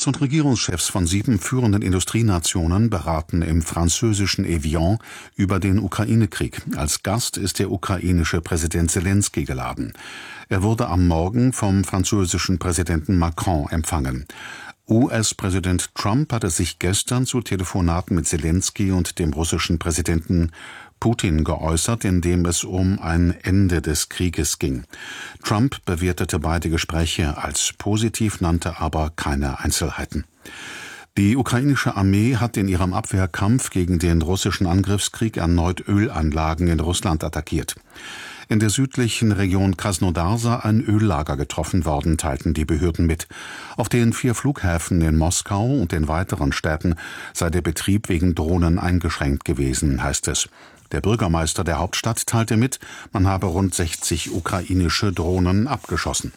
Staats- und Regierungschefs von 7 führenden Industrienationen beraten im französischen Evian über den Ukraine-Krieg. Als Gast ist der ukrainische Präsident Selenskyj geladen. Er wurde am Morgen vom französischen Präsidenten Macron empfangen. US-Präsident Trump hatte sich gestern zu Telefonaten mit Selenskyj und dem russischen Präsidenten Putin geäußert, in dem es um ein Ende des Krieges ging. Trump bewertete beide Gespräche als positiv, nannte aber keine Einzelheiten. Die ukrainische Armee hat in ihrem Abwehrkampf gegen den russischen Angriffskrieg erneut Ölanlagen in Russland attackiert. In der südlichen Region Krasnodar sei ein Öllager getroffen worden, teilten die Behörden mit. Auf den 4 Flughäfen in Moskau und den weiteren Städten sei der Betrieb wegen Drohnen eingeschränkt gewesen, heißt es. Der Bürgermeister der Hauptstadt teilte mit, man habe rund 60 ukrainische Drohnen abgeschossen.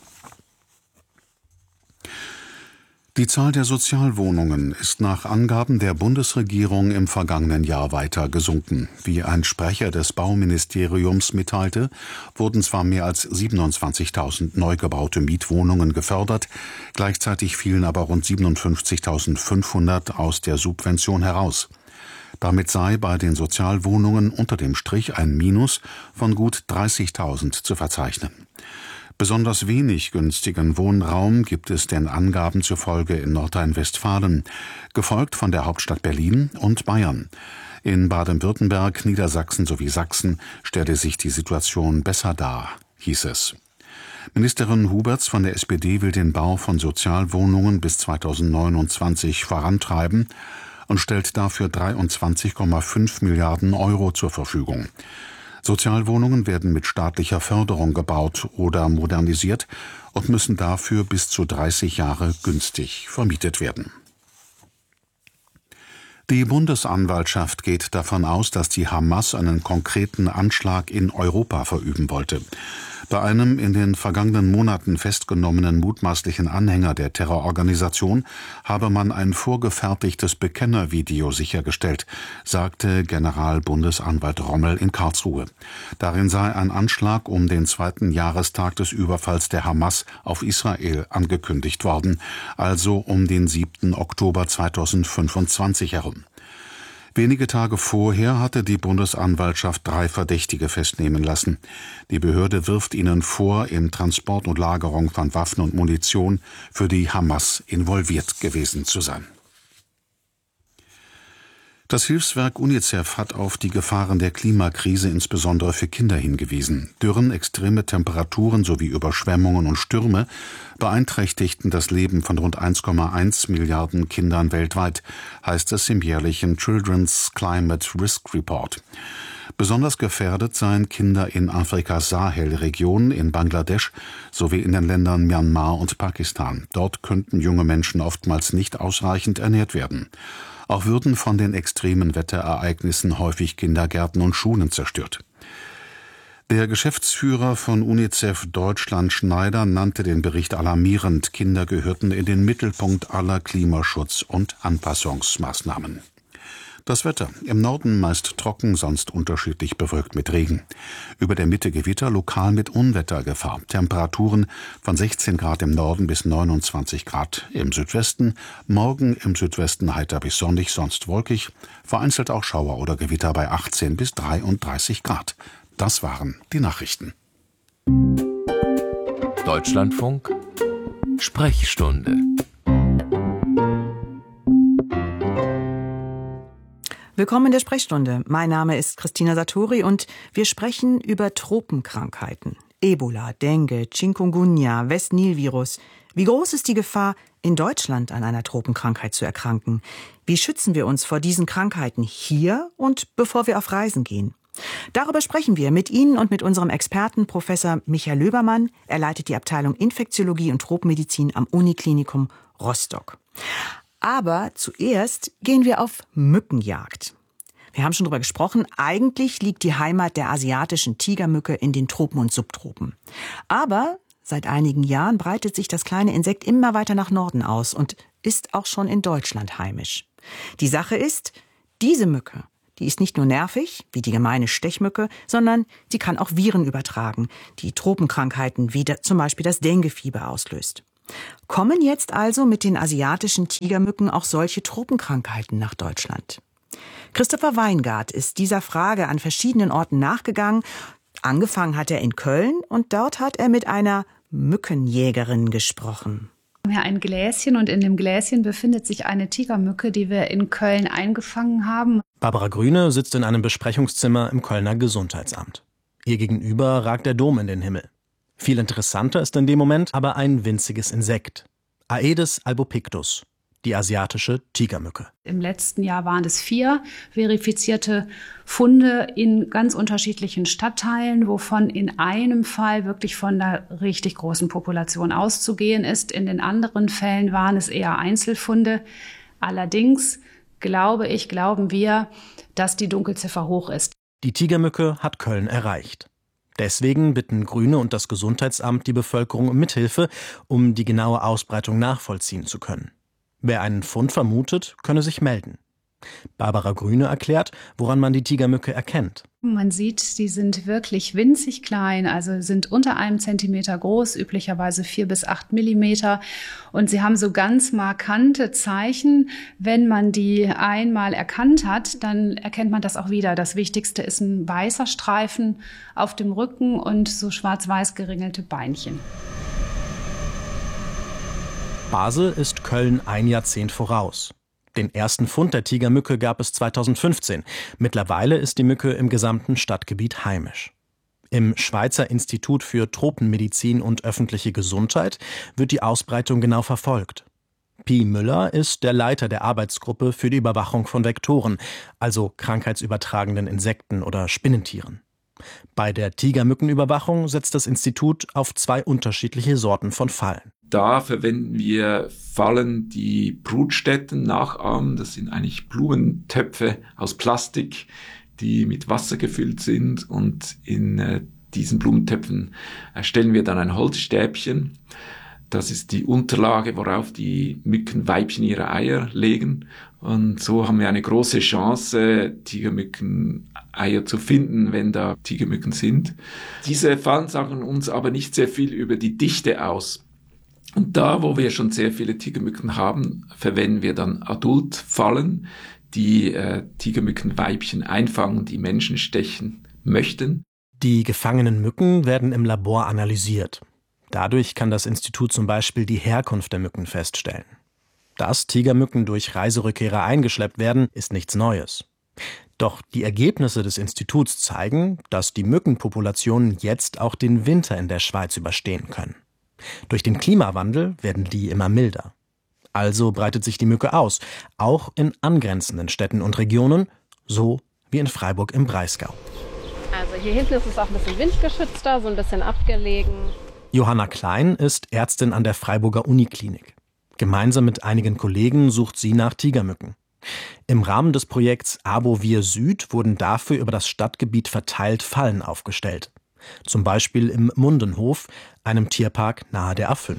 Die Zahl der Sozialwohnungen ist nach Angaben der Bundesregierung im vergangenen Jahr weiter gesunken. Wie ein Sprecher des Bauministeriums mitteilte, wurden zwar mehr als 27.000 neu gebaute Mietwohnungen gefördert, gleichzeitig fielen aber rund 57.500 aus der Subvention heraus. Damit sei bei den Sozialwohnungen unter dem Strich ein Minus von gut 30.000 zu verzeichnen. Besonders wenig günstigen Wohnraum gibt es den Angaben zufolge in Nordrhein-Westfalen, gefolgt von der Hauptstadt Berlin und Bayern. In Baden-Württemberg, Niedersachsen sowie Sachsen stelle sich die Situation besser dar, hieß es. Ministerin Huberts von der SPD will den Bau von Sozialwohnungen bis 2029 vorantreiben und stellt dafür 23,5 Milliarden Euro zur Verfügung. Sozialwohnungen werden mit staatlicher Förderung gebaut oder modernisiert und müssen dafür bis zu 30 Jahre günstig vermietet werden. Die Bundesanwaltschaft geht davon aus, dass die Hamas einen konkreten Anschlag in Europa verüben wollte. Bei einem in den vergangenen Monaten festgenommenen mutmaßlichen Anhänger der Terrororganisation habe man ein vorgefertigtes Bekennervideo sichergestellt, sagte Generalbundesanwalt Rommel in Karlsruhe. Darin sei ein Anschlag um den 2. Jahrestag des Überfalls der Hamas auf Israel angekündigt worden, also um den 7. Oktober 2025 herum. Wenige Tage vorher hatte die Bundesanwaltschaft 3 Verdächtige festnehmen lassen. Die Behörde wirft ihnen vor, in Transport und Lagerung von Waffen und Munition für die Hamas involviert gewesen zu sein. Das Hilfswerk UNICEF hat auf die Gefahren der Klimakrise insbesondere für Kinder hingewiesen. Dürren, extreme Temperaturen sowie Überschwemmungen und Stürme beeinträchtigten das Leben von rund 1,1 Milliarden Kindern weltweit, heißt es im jährlichen Children's Climate Risk Report. Besonders gefährdet seien Kinder in Afrikas Sahelregion, in Bangladesch sowie in den Ländern Myanmar und Pakistan. Dort könnten junge Menschen oftmals nicht ausreichend ernährt werden. Auch würden von den extremen Wetterereignissen häufig Kindergärten und Schulen zerstört. Der Geschäftsführer von UNICEF Deutschland, Schneider, nannte den Bericht alarmierend. Kinder gehörten in den Mittelpunkt aller Klimaschutz- und Anpassungsmaßnahmen. Das Wetter: im Norden meist trocken, sonst unterschiedlich bewölkt mit Regen. Über der Mitte Gewitter, lokal mit Unwettergefahr. Temperaturen von 16 Grad im Norden bis 29 Grad im Südwesten. Morgen im Südwesten heiter bis sonnig, sonst wolkig. Vereinzelt auch Schauer oder Gewitter bei 18 bis 33 Grad. Das waren die Nachrichten. Deutschlandfunk Sprechstunde. Willkommen in der Sprechstunde. Mein Name ist Christina Satori und wir sprechen über Tropenkrankheiten. Ebola, Dengue, Chikungunya, West-Nil-Virus. Wie groß ist die Gefahr, in Deutschland an einer Tropenkrankheit zu erkranken? Wie schützen wir uns vor diesen Krankheiten hier und bevor wir auf Reisen gehen? Darüber sprechen wir mit Ihnen und mit unserem Experten Professor Michael Löbermann. Er leitet die Abteilung Infektiologie und Tropenmedizin am Uniklinikum Rostock. Aber zuerst gehen wir auf Mückenjagd. Wir haben schon darüber gesprochen, eigentlich liegt die Heimat der asiatischen Tigermücke in den Tropen und Subtropen. Aber seit einigen Jahren breitet sich das kleine Insekt immer weiter nach Norden aus und ist auch schon in Deutschland heimisch. Die Sache ist, diese Mücke, die ist nicht nur nervig, wie die gemeine Stechmücke, sondern die kann auch Viren übertragen, die Tropenkrankheiten wie zum Beispiel das Denguefieber auslöst. Kommen jetzt also mit den asiatischen Tigermücken auch solche Tropenkrankheiten nach Deutschland? Christopher Weingart ist dieser Frage an verschiedenen Orten nachgegangen. Angefangen hat er in Köln und dort hat er mit einer Mückenjägerin gesprochen. Wir haben ein Gläschen und in dem Gläschen befindet sich eine Tigermücke, die wir in Köln eingefangen haben. Barbara Grüne sitzt in einem Besprechungszimmer im Kölner Gesundheitsamt. Ihr gegenüber ragt der Dom in den Himmel. Viel interessanter ist in dem Moment aber ein winziges Insekt. Aedes albopictus, die asiatische Tigermücke. Im letzten Jahr waren es 4 verifizierte Funde in ganz unterschiedlichen Stadtteilen, wovon in einem Fall wirklich von einer richtig großen Population auszugehen ist. In den anderen Fällen waren es eher Einzelfunde. Allerdings glauben wir, dass die Dunkelziffer hoch ist. Die Tigermücke hat Köln erreicht. Deswegen bitten Grüne und das Gesundheitsamt die Bevölkerung um Mithilfe, um die genaue Ausbreitung nachvollziehen zu können. Wer einen Fund vermutet, könne sich melden. Barbara Grüne erklärt, woran man die Tigermücke erkennt. Man sieht, sie sind wirklich winzig klein, also sind unter 1 Zentimeter groß, üblicherweise 4 bis 8 Millimeter. Und sie haben so ganz markante Zeichen. Wenn man die einmal erkannt hat, dann erkennt man das auch wieder. Das Wichtigste ist ein weißer Streifen auf dem Rücken und so schwarz-weiß geringelte Beinchen. Basel ist Köln ein Jahrzehnt voraus. Den ersten Fund der Tigermücke gab es 2015. Mittlerweile ist die Mücke im gesamten Stadtgebiet heimisch. Im Schweizer Institut für Tropenmedizin und öffentliche Gesundheit wird die Ausbreitung genau verfolgt. Pi Müller ist der Leiter der Arbeitsgruppe für die Überwachung von Vektoren, also krankheitsübertragenden Insekten oder Spinnentieren. Bei der Tigermückenüberwachung setzt das Institut auf 2 unterschiedliche Sorten von Fallen. Da verwenden wir Fallen, die Brutstätten nachahmen. Das sind eigentlich Blumentöpfe aus Plastik, die mit Wasser gefüllt sind. Und in diesen Blumentöpfen stellen wir dann ein Holzstäbchen. Das ist die Unterlage, worauf die Mückenweibchen ihre Eier legen. Und so haben wir eine große Chance, Tigermückeneier zu finden, wenn da Tigermücken sind. Diese Fallen sagen uns aber nicht sehr viel über die Dichte aus. Und da, wo wir schon sehr viele Tigermücken haben, verwenden wir dann Adultfallen, die Tigermückenweibchen einfangen, die Menschen stechen möchten. Die gefangenen Mücken werden im Labor analysiert. Dadurch kann das Institut zum Beispiel die Herkunft der Mücken feststellen. Dass Tigermücken durch Reiserückkehrer eingeschleppt werden, ist nichts Neues. Doch die Ergebnisse des Instituts zeigen, dass die Mückenpopulationen jetzt auch den Winter in der Schweiz überstehen können. Durch den Klimawandel werden die immer milder. Also breitet sich die Mücke aus, auch in angrenzenden Städten und Regionen, so wie in Freiburg im Breisgau. Also hier hinten ist es auch ein bisschen windgeschützter, so ein bisschen abgelegen. Johanna Klein ist Ärztin an der Freiburger Uniklinik. Gemeinsam mit einigen Kollegen sucht sie nach Tigermücken. Im Rahmen des Projekts ABOVIR Süd wurden dafür über das Stadtgebiet verteilt Fallen aufgestellt. Zum Beispiel im Mundenhof, einem Tierpark nahe der A5.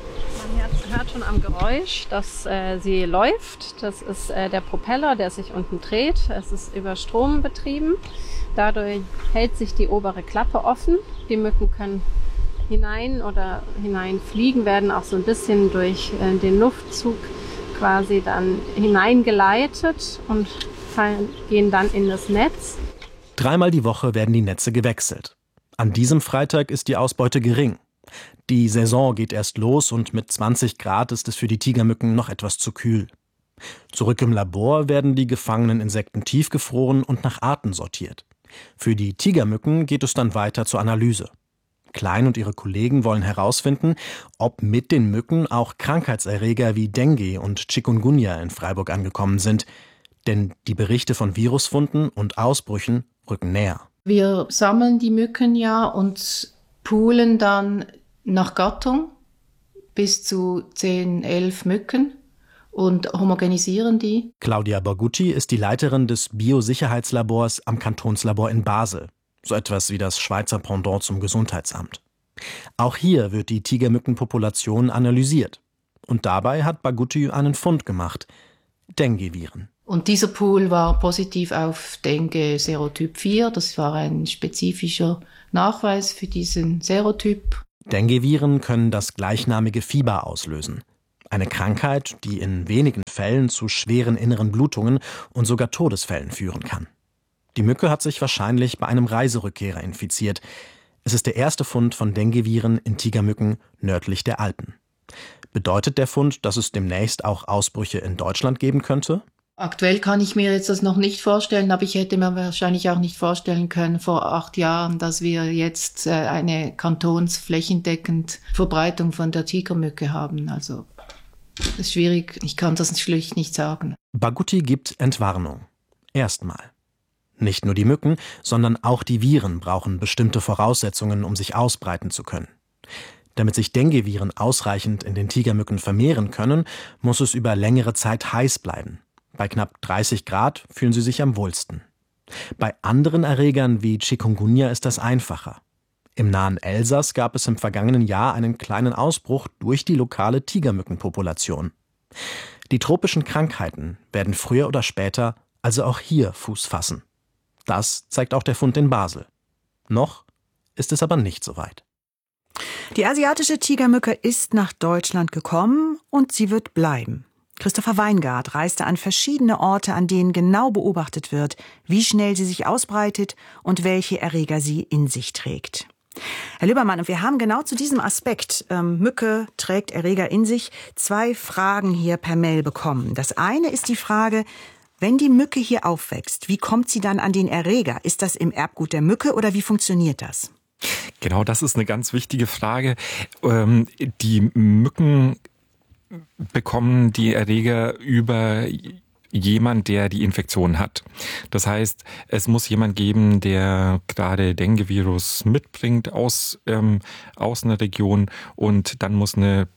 Man hört schon am Geräusch, dass sie läuft. Das ist der Propeller, der sich unten dreht. Es ist über Strom betrieben. Dadurch hält sich die obere Klappe offen. Die Mücken können hinein oder hineinfliegen, werden auch so ein bisschen durch den Luftzug quasi dann hineingeleitet und gehen dann in das Netz. 3-mal die Woche werden die Netze gewechselt. An diesem Freitag ist die Ausbeute gering. Die Saison geht erst los und mit 20 Grad ist es für die Tigermücken noch etwas zu kühl. Zurück im Labor werden die gefangenen Insekten tiefgefroren und nach Arten sortiert. Für die Tigermücken geht es dann weiter zur Analyse. Klein und ihre Kollegen wollen herausfinden, ob mit den Mücken auch Krankheitserreger wie Dengue und Chikungunya in Freiburg angekommen sind. Denn die Berichte von Virusfunden und Ausbrüchen rücken näher. Wir sammeln die Mücken ja und poolen dann nach Gattung bis zu 10, 11 Mücken und homogenisieren die. Claudia Borgutti ist die Leiterin des Biosicherheitslabors am Kantonslabor in Basel. So etwas wie das Schweizer Pendant zum Gesundheitsamt. Auch hier wird die Tigermückenpopulation analysiert. Und dabei hat Borgutti einen Fund gemacht: Dengue-Viren. Und dieser Pool war positiv auf Dengue Serotyp 4. Das war ein spezifischer Nachweis für diesen Serotyp. Dengue-Viren können das gleichnamige Fieber auslösen. Eine Krankheit, die in wenigen Fällen zu schweren inneren Blutungen und sogar Todesfällen führen kann. Die Mücke hat sich wahrscheinlich bei einem Reiserückkehrer infiziert. Es ist der erste Fund von Dengue-Viren in Tigermücken nördlich der Alpen. Bedeutet der Fund, dass es demnächst auch Ausbrüche in Deutschland geben könnte? Aktuell kann ich mir jetzt das noch nicht vorstellen, aber ich hätte mir wahrscheinlich auch nicht vorstellen können vor 8 Jahren, dass wir jetzt eine kantonsflächendeckend Verbreitung von der Tigermücke haben. Also das ist schwierig, ich kann das schlicht nicht sagen. Barghouti gibt Entwarnung. Erstmal. Nicht nur die Mücken, sondern auch die Viren brauchen bestimmte Voraussetzungen, um sich ausbreiten zu können. Damit sich Dengue-Viren ausreichend in den Tigermücken vermehren können, muss es über längere Zeit heiß bleiben. Bei knapp 30 Grad fühlen sie sich am wohlsten. Bei anderen Erregern wie Chikungunya ist das einfacher. Im nahen Elsass gab es im vergangenen Jahr einen kleinen Ausbruch durch die lokale Tigermückenpopulation. Die tropischen Krankheiten werden früher oder später also auch hier Fuß fassen. Das zeigt auch der Fund in Basel. Noch ist es aber nicht so weit. Die asiatische Tigermücke ist nach Deutschland gekommen und sie wird bleiben. Christopher Weingart reiste an verschiedene Orte, an denen genau beobachtet wird, wie schnell sie sich ausbreitet und welche Erreger sie in sich trägt. Herr Lübbermann, und wir haben genau zu diesem Aspekt, Mücke trägt Erreger in sich, 2 Fragen hier per Mail bekommen. Das eine ist die Frage, wenn die Mücke hier aufwächst, wie kommt sie dann an den Erreger? Ist das im Erbgut der Mücke oder wie funktioniert das? Genau, das ist eine ganz wichtige Frage. Die Mücken bekommen die Erreger über jemand, der die Infektion hat. Das heißt, es muss jemand geben, der gerade Dengue-Virus mitbringt aus einer Region, und dann muss eine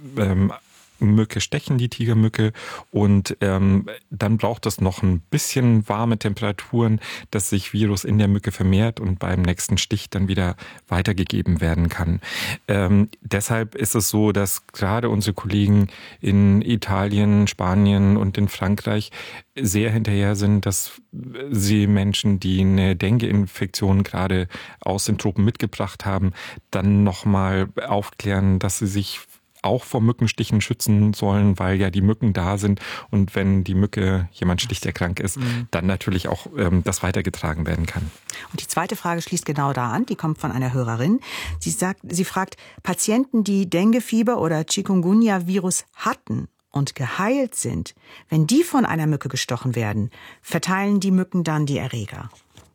Mücke stechen, die Tigermücke, und dann braucht es noch ein bisschen warme Temperaturen, dass sich Virus in der Mücke vermehrt und beim nächsten Stich dann wieder weitergegeben werden kann. Deshalb ist es so, dass gerade unsere Kollegen in Italien, Spanien und in Frankreich sehr hinterher sind, dass sie Menschen, die eine Dengue-Infektion gerade aus den Tropen mitgebracht haben, dann nochmal aufklären, dass sie sich auch vor Mückenstichen schützen sollen, weil ja die Mücken da sind, und wenn die Mücke jemand sticht, der krank ist, dann natürlich auch das weitergetragen werden kann. Und die zweite Frage schließt genau da an, die kommt von einer Hörerin. Sie fragt, Patienten, die Denguefieber oder Chikungunya-Virus hatten und geheilt sind, wenn die von einer Mücke gestochen werden, verteilen die Mücken dann die Erreger?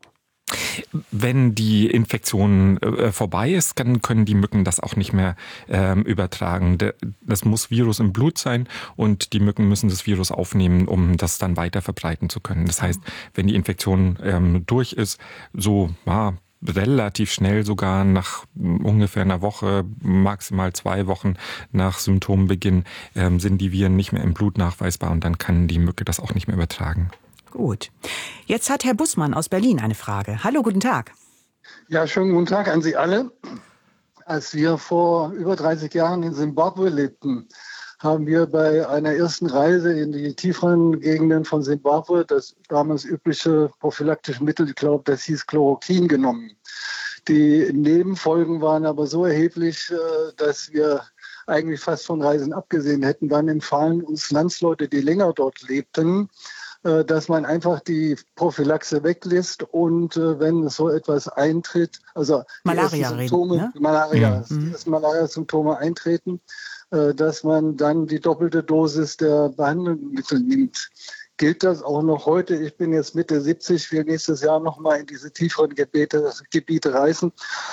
Wenn die Infektion vorbei ist, dann können die Mücken das auch nicht mehr übertragen. Das muss Virus im Blut sein, und die Mücken müssen das Virus aufnehmen, um das dann weiter verbreiten zu können. Das heißt, wenn die Infektion durch ist, so relativ schnell, sogar nach ungefähr einer Woche, maximal 2 Wochen nach Symptombeginn, sind die Viren nicht mehr im Blut nachweisbar, und dann kann die Mücke das auch nicht mehr übertragen. Gut. Jetzt hat Herr Bussmann aus Berlin eine Frage. Hallo, guten Tag. Ja, schönen guten Tag an Sie alle. Als wir vor über 30 Jahren in Simbabwe lebten, haben wir bei einer ersten Reise in die tieferen Gegenden von Simbabwe das damals übliche prophylaktische Mittel, ich glaube, das hieß Chloroquin, genommen. Die Nebenfolgen waren aber so erheblich, dass wir eigentlich fast von Reisen abgesehen hätten. Dann empfahlen uns Landsleute, die länger dort lebten, dass man einfach die Prophylaxe weglässt, und wenn so etwas eintritt, also Malaria-Symptome, Malaria-Symptome eintreten, dass man dann die doppelte Dosis der Behandlungsmittel nimmt. Gilt das auch noch heute? Ich bin jetzt Mitte 70, will nächstes Jahr nochmal in diese tieferen Gebiete reisen.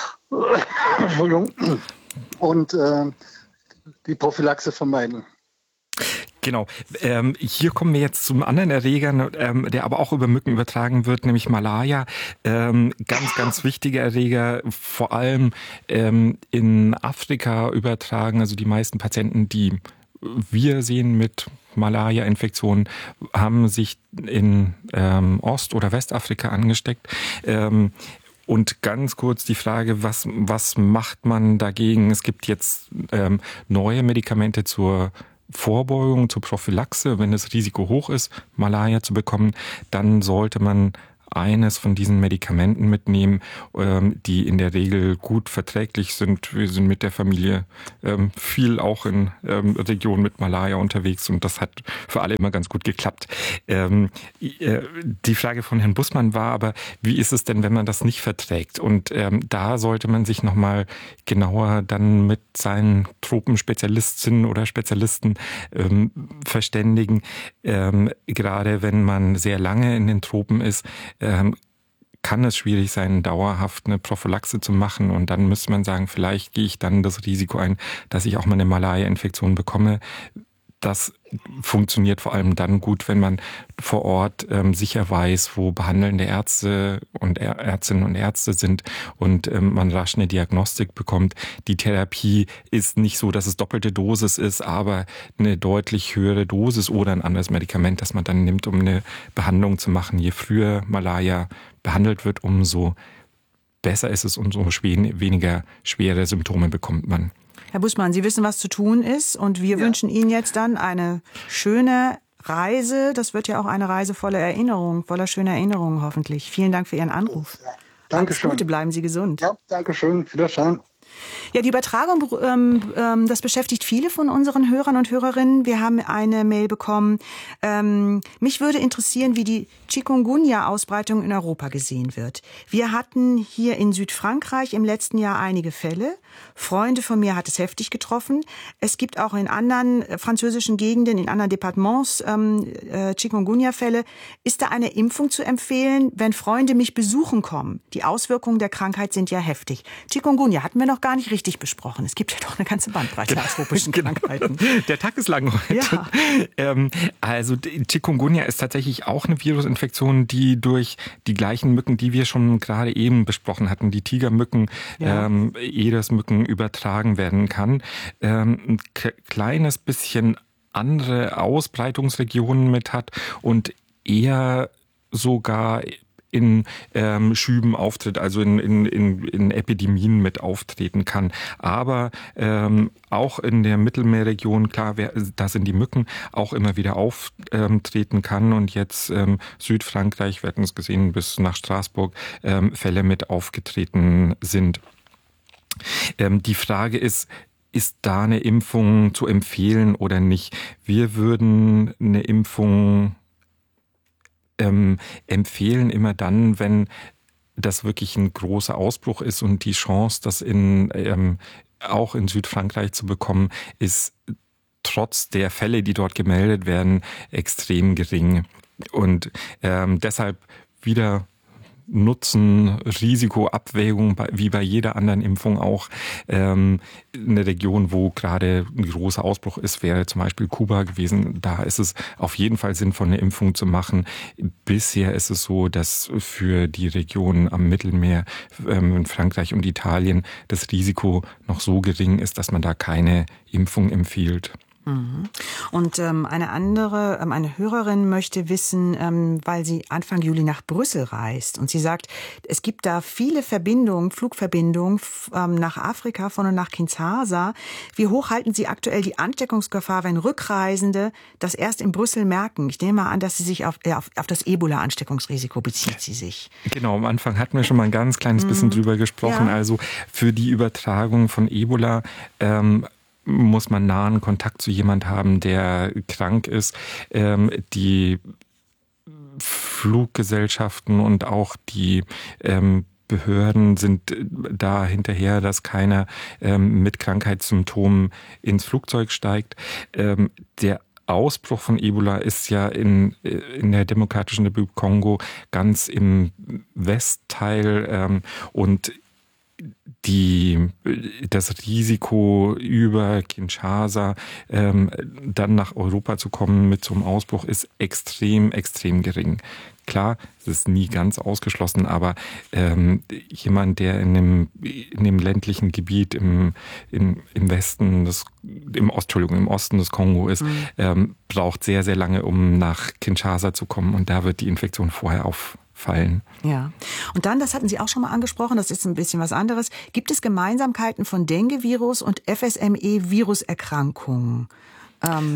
Und die Prophylaxe vermeiden. Genau. Hier kommen wir jetzt zum anderen Erreger, der aber auch über Mücken übertragen wird, nämlich Malaria. Ganz, ganz wichtiger Erreger, vor allem in Afrika übertragen. Also die meisten Patienten, die wir sehen mit Malaria-Infektionen, haben sich in Ost- oder Westafrika angesteckt. Und ganz kurz die Frage, was macht man dagegen? Es gibt jetzt neue Medikamente zur Vorbeugung, zur Prophylaxe. Wenn das Risiko hoch ist, Malaria zu bekommen, dann sollte man eines von diesen Medikamenten mitnehmen, die in der Regel gut verträglich sind. Wir sind mit der Familie viel auch in Regionen mit Malaria unterwegs und das hat für alle immer ganz gut geklappt. Die Frage von Herrn Bussmann war aber, wie ist es denn, wenn man das nicht verträgt? Und da sollte man sich nochmal genauer dann mit seinen Tropenspezialistinnen oder Spezialisten verständigen. Gerade wenn man sehr lange in den Tropen ist, kann es schwierig sein, dauerhaft eine Prophylaxe zu machen. Und dann müsste man sagen, vielleicht gehe ich dann das Risiko ein, dass ich auch mal eine Malaria-Infektion bekomme. Das funktioniert vor allem dann gut, wenn man vor Ort sicher weiß, wo behandelnde Ärzte und Ärztinnen und Ärzte sind und man rasch eine Diagnostik bekommt. Die Therapie ist nicht so, dass es doppelte Dosis ist, aber eine deutlich höhere Dosis oder ein anderes Medikament, das man dann nimmt, um eine Behandlung zu machen. Je früher Malaria behandelt wird, umso besser ist es, umso weniger schwere Symptome bekommt man. Herr Bussmann, Sie wissen, was zu tun ist und wir wünschen Ihnen jetzt dann eine schöne Reise. Das wird ja auch eine Reise voller Erinnerungen, voller schöner Erinnerungen hoffentlich. Vielen Dank für Ihren Anruf. Dankeschön. Alles Gute, bleiben Sie gesund. Ja, Dankeschön. Wiederschauen. Ja, die Übertragung, das beschäftigt viele von unseren Hörern und Hörerinnen. Wir haben eine Mail bekommen. Mich würde interessieren, wie die Chikungunya-Ausbreitung in Europa gesehen wird. Wir hatten hier in Südfrankreich im letzten Jahr einige Fälle. Freunde von mir hat es heftig getroffen. Es gibt auch in anderen französischen Gegenden, in anderen Departements Chikungunya-Fälle. Ist da eine Impfung zu empfehlen, wenn Freunde mich besuchen kommen? Die Auswirkungen der Krankheit sind ja heftig. Chikungunya hatten wir noch gar nicht richtig besprochen. Es gibt ja doch eine ganze Bandbreite an tropischen Krankheiten. Der Tag ist lang heute. Ja. Also Chikungunya ist tatsächlich auch eine Virusinfektion, die durch die gleichen Mücken, die wir schon gerade eben besprochen hatten, die Tigermücken, Aedes-Mücken übertragen werden kann. Ein kleines bisschen andere Ausbreitungsregionen mit hat und eher sogar in Schüben auftritt, also in Epidemien mit auftreten kann. Aber auch in der Mittelmeerregion, klar, da sind die Mücken, auch immer wieder auftreten kann. Und jetzt Südfrankreich, wir hatten es gesehen, bis nach Straßburg Fälle mit aufgetreten sind. Die Frage ist da eine Impfung zu empfehlen oder nicht? Wir würden eine Impfung empfehlen immer dann, wenn das wirklich ein großer Ausbruch ist und die Chance, das auch in Südfrankreich zu bekommen, ist trotz der Fälle, die dort gemeldet werden, extrem gering. Und deshalb wieder Nutzen-Risiko-Abwägung, wie bei jeder anderen Impfung auch. Eine Region, wo gerade ein großer Ausbruch ist, wäre zum Beispiel Kuba gewesen. Da ist es auf jeden Fall sinnvoll, eine Impfung zu machen. Bisher ist es so, dass für die Regionen am Mittelmeer, in Frankreich und Italien, das Risiko noch so gering ist, dass man da keine Impfung empfiehlt. Und eine Hörerin möchte wissen, weil sie Anfang Juli nach Brüssel reist und sie sagt, es gibt da viele Flugverbindungen nach Afrika von und nach Kinshasa. Wie hoch halten Sie aktuell die Ansteckungsgefahr, wenn Rückreisende das erst in Brüssel merken? Ich nehme mal an, dass sie sich auf das Ebola-Ansteckungsrisiko bezieht sie sich. Genau, am Anfang hatten wir schon mal ein ganz kleines bisschen drüber gesprochen. Ja. Also für die Übertragung von Ebola muss man nahen Kontakt zu jemand haben, der krank ist. Die Fluggesellschaften und auch die Behörden sind da hinterher, dass keiner mit Krankheitssymptomen ins Flugzeug steigt. Der Ausbruch von Ebola ist ja in der Demokratischen Republik Kongo ganz im Westteil und das Risiko über Kinshasa dann nach Europa zu kommen mit so einem Ausbruch ist extrem, extrem gering. Klar, es ist nie ganz ausgeschlossen, aber jemand, der in dem ländlichen Gebiet im Osten des Kongo ist, braucht sehr, sehr lange, um nach Kinshasa zu kommen und da wird die Infektion vorher auffallen. Ja. Und dann, das hatten Sie auch schon mal angesprochen, das ist ein bisschen was anderes. Gibt es Gemeinsamkeiten von Dengue-Virus und FSME-Viruserkrankungen?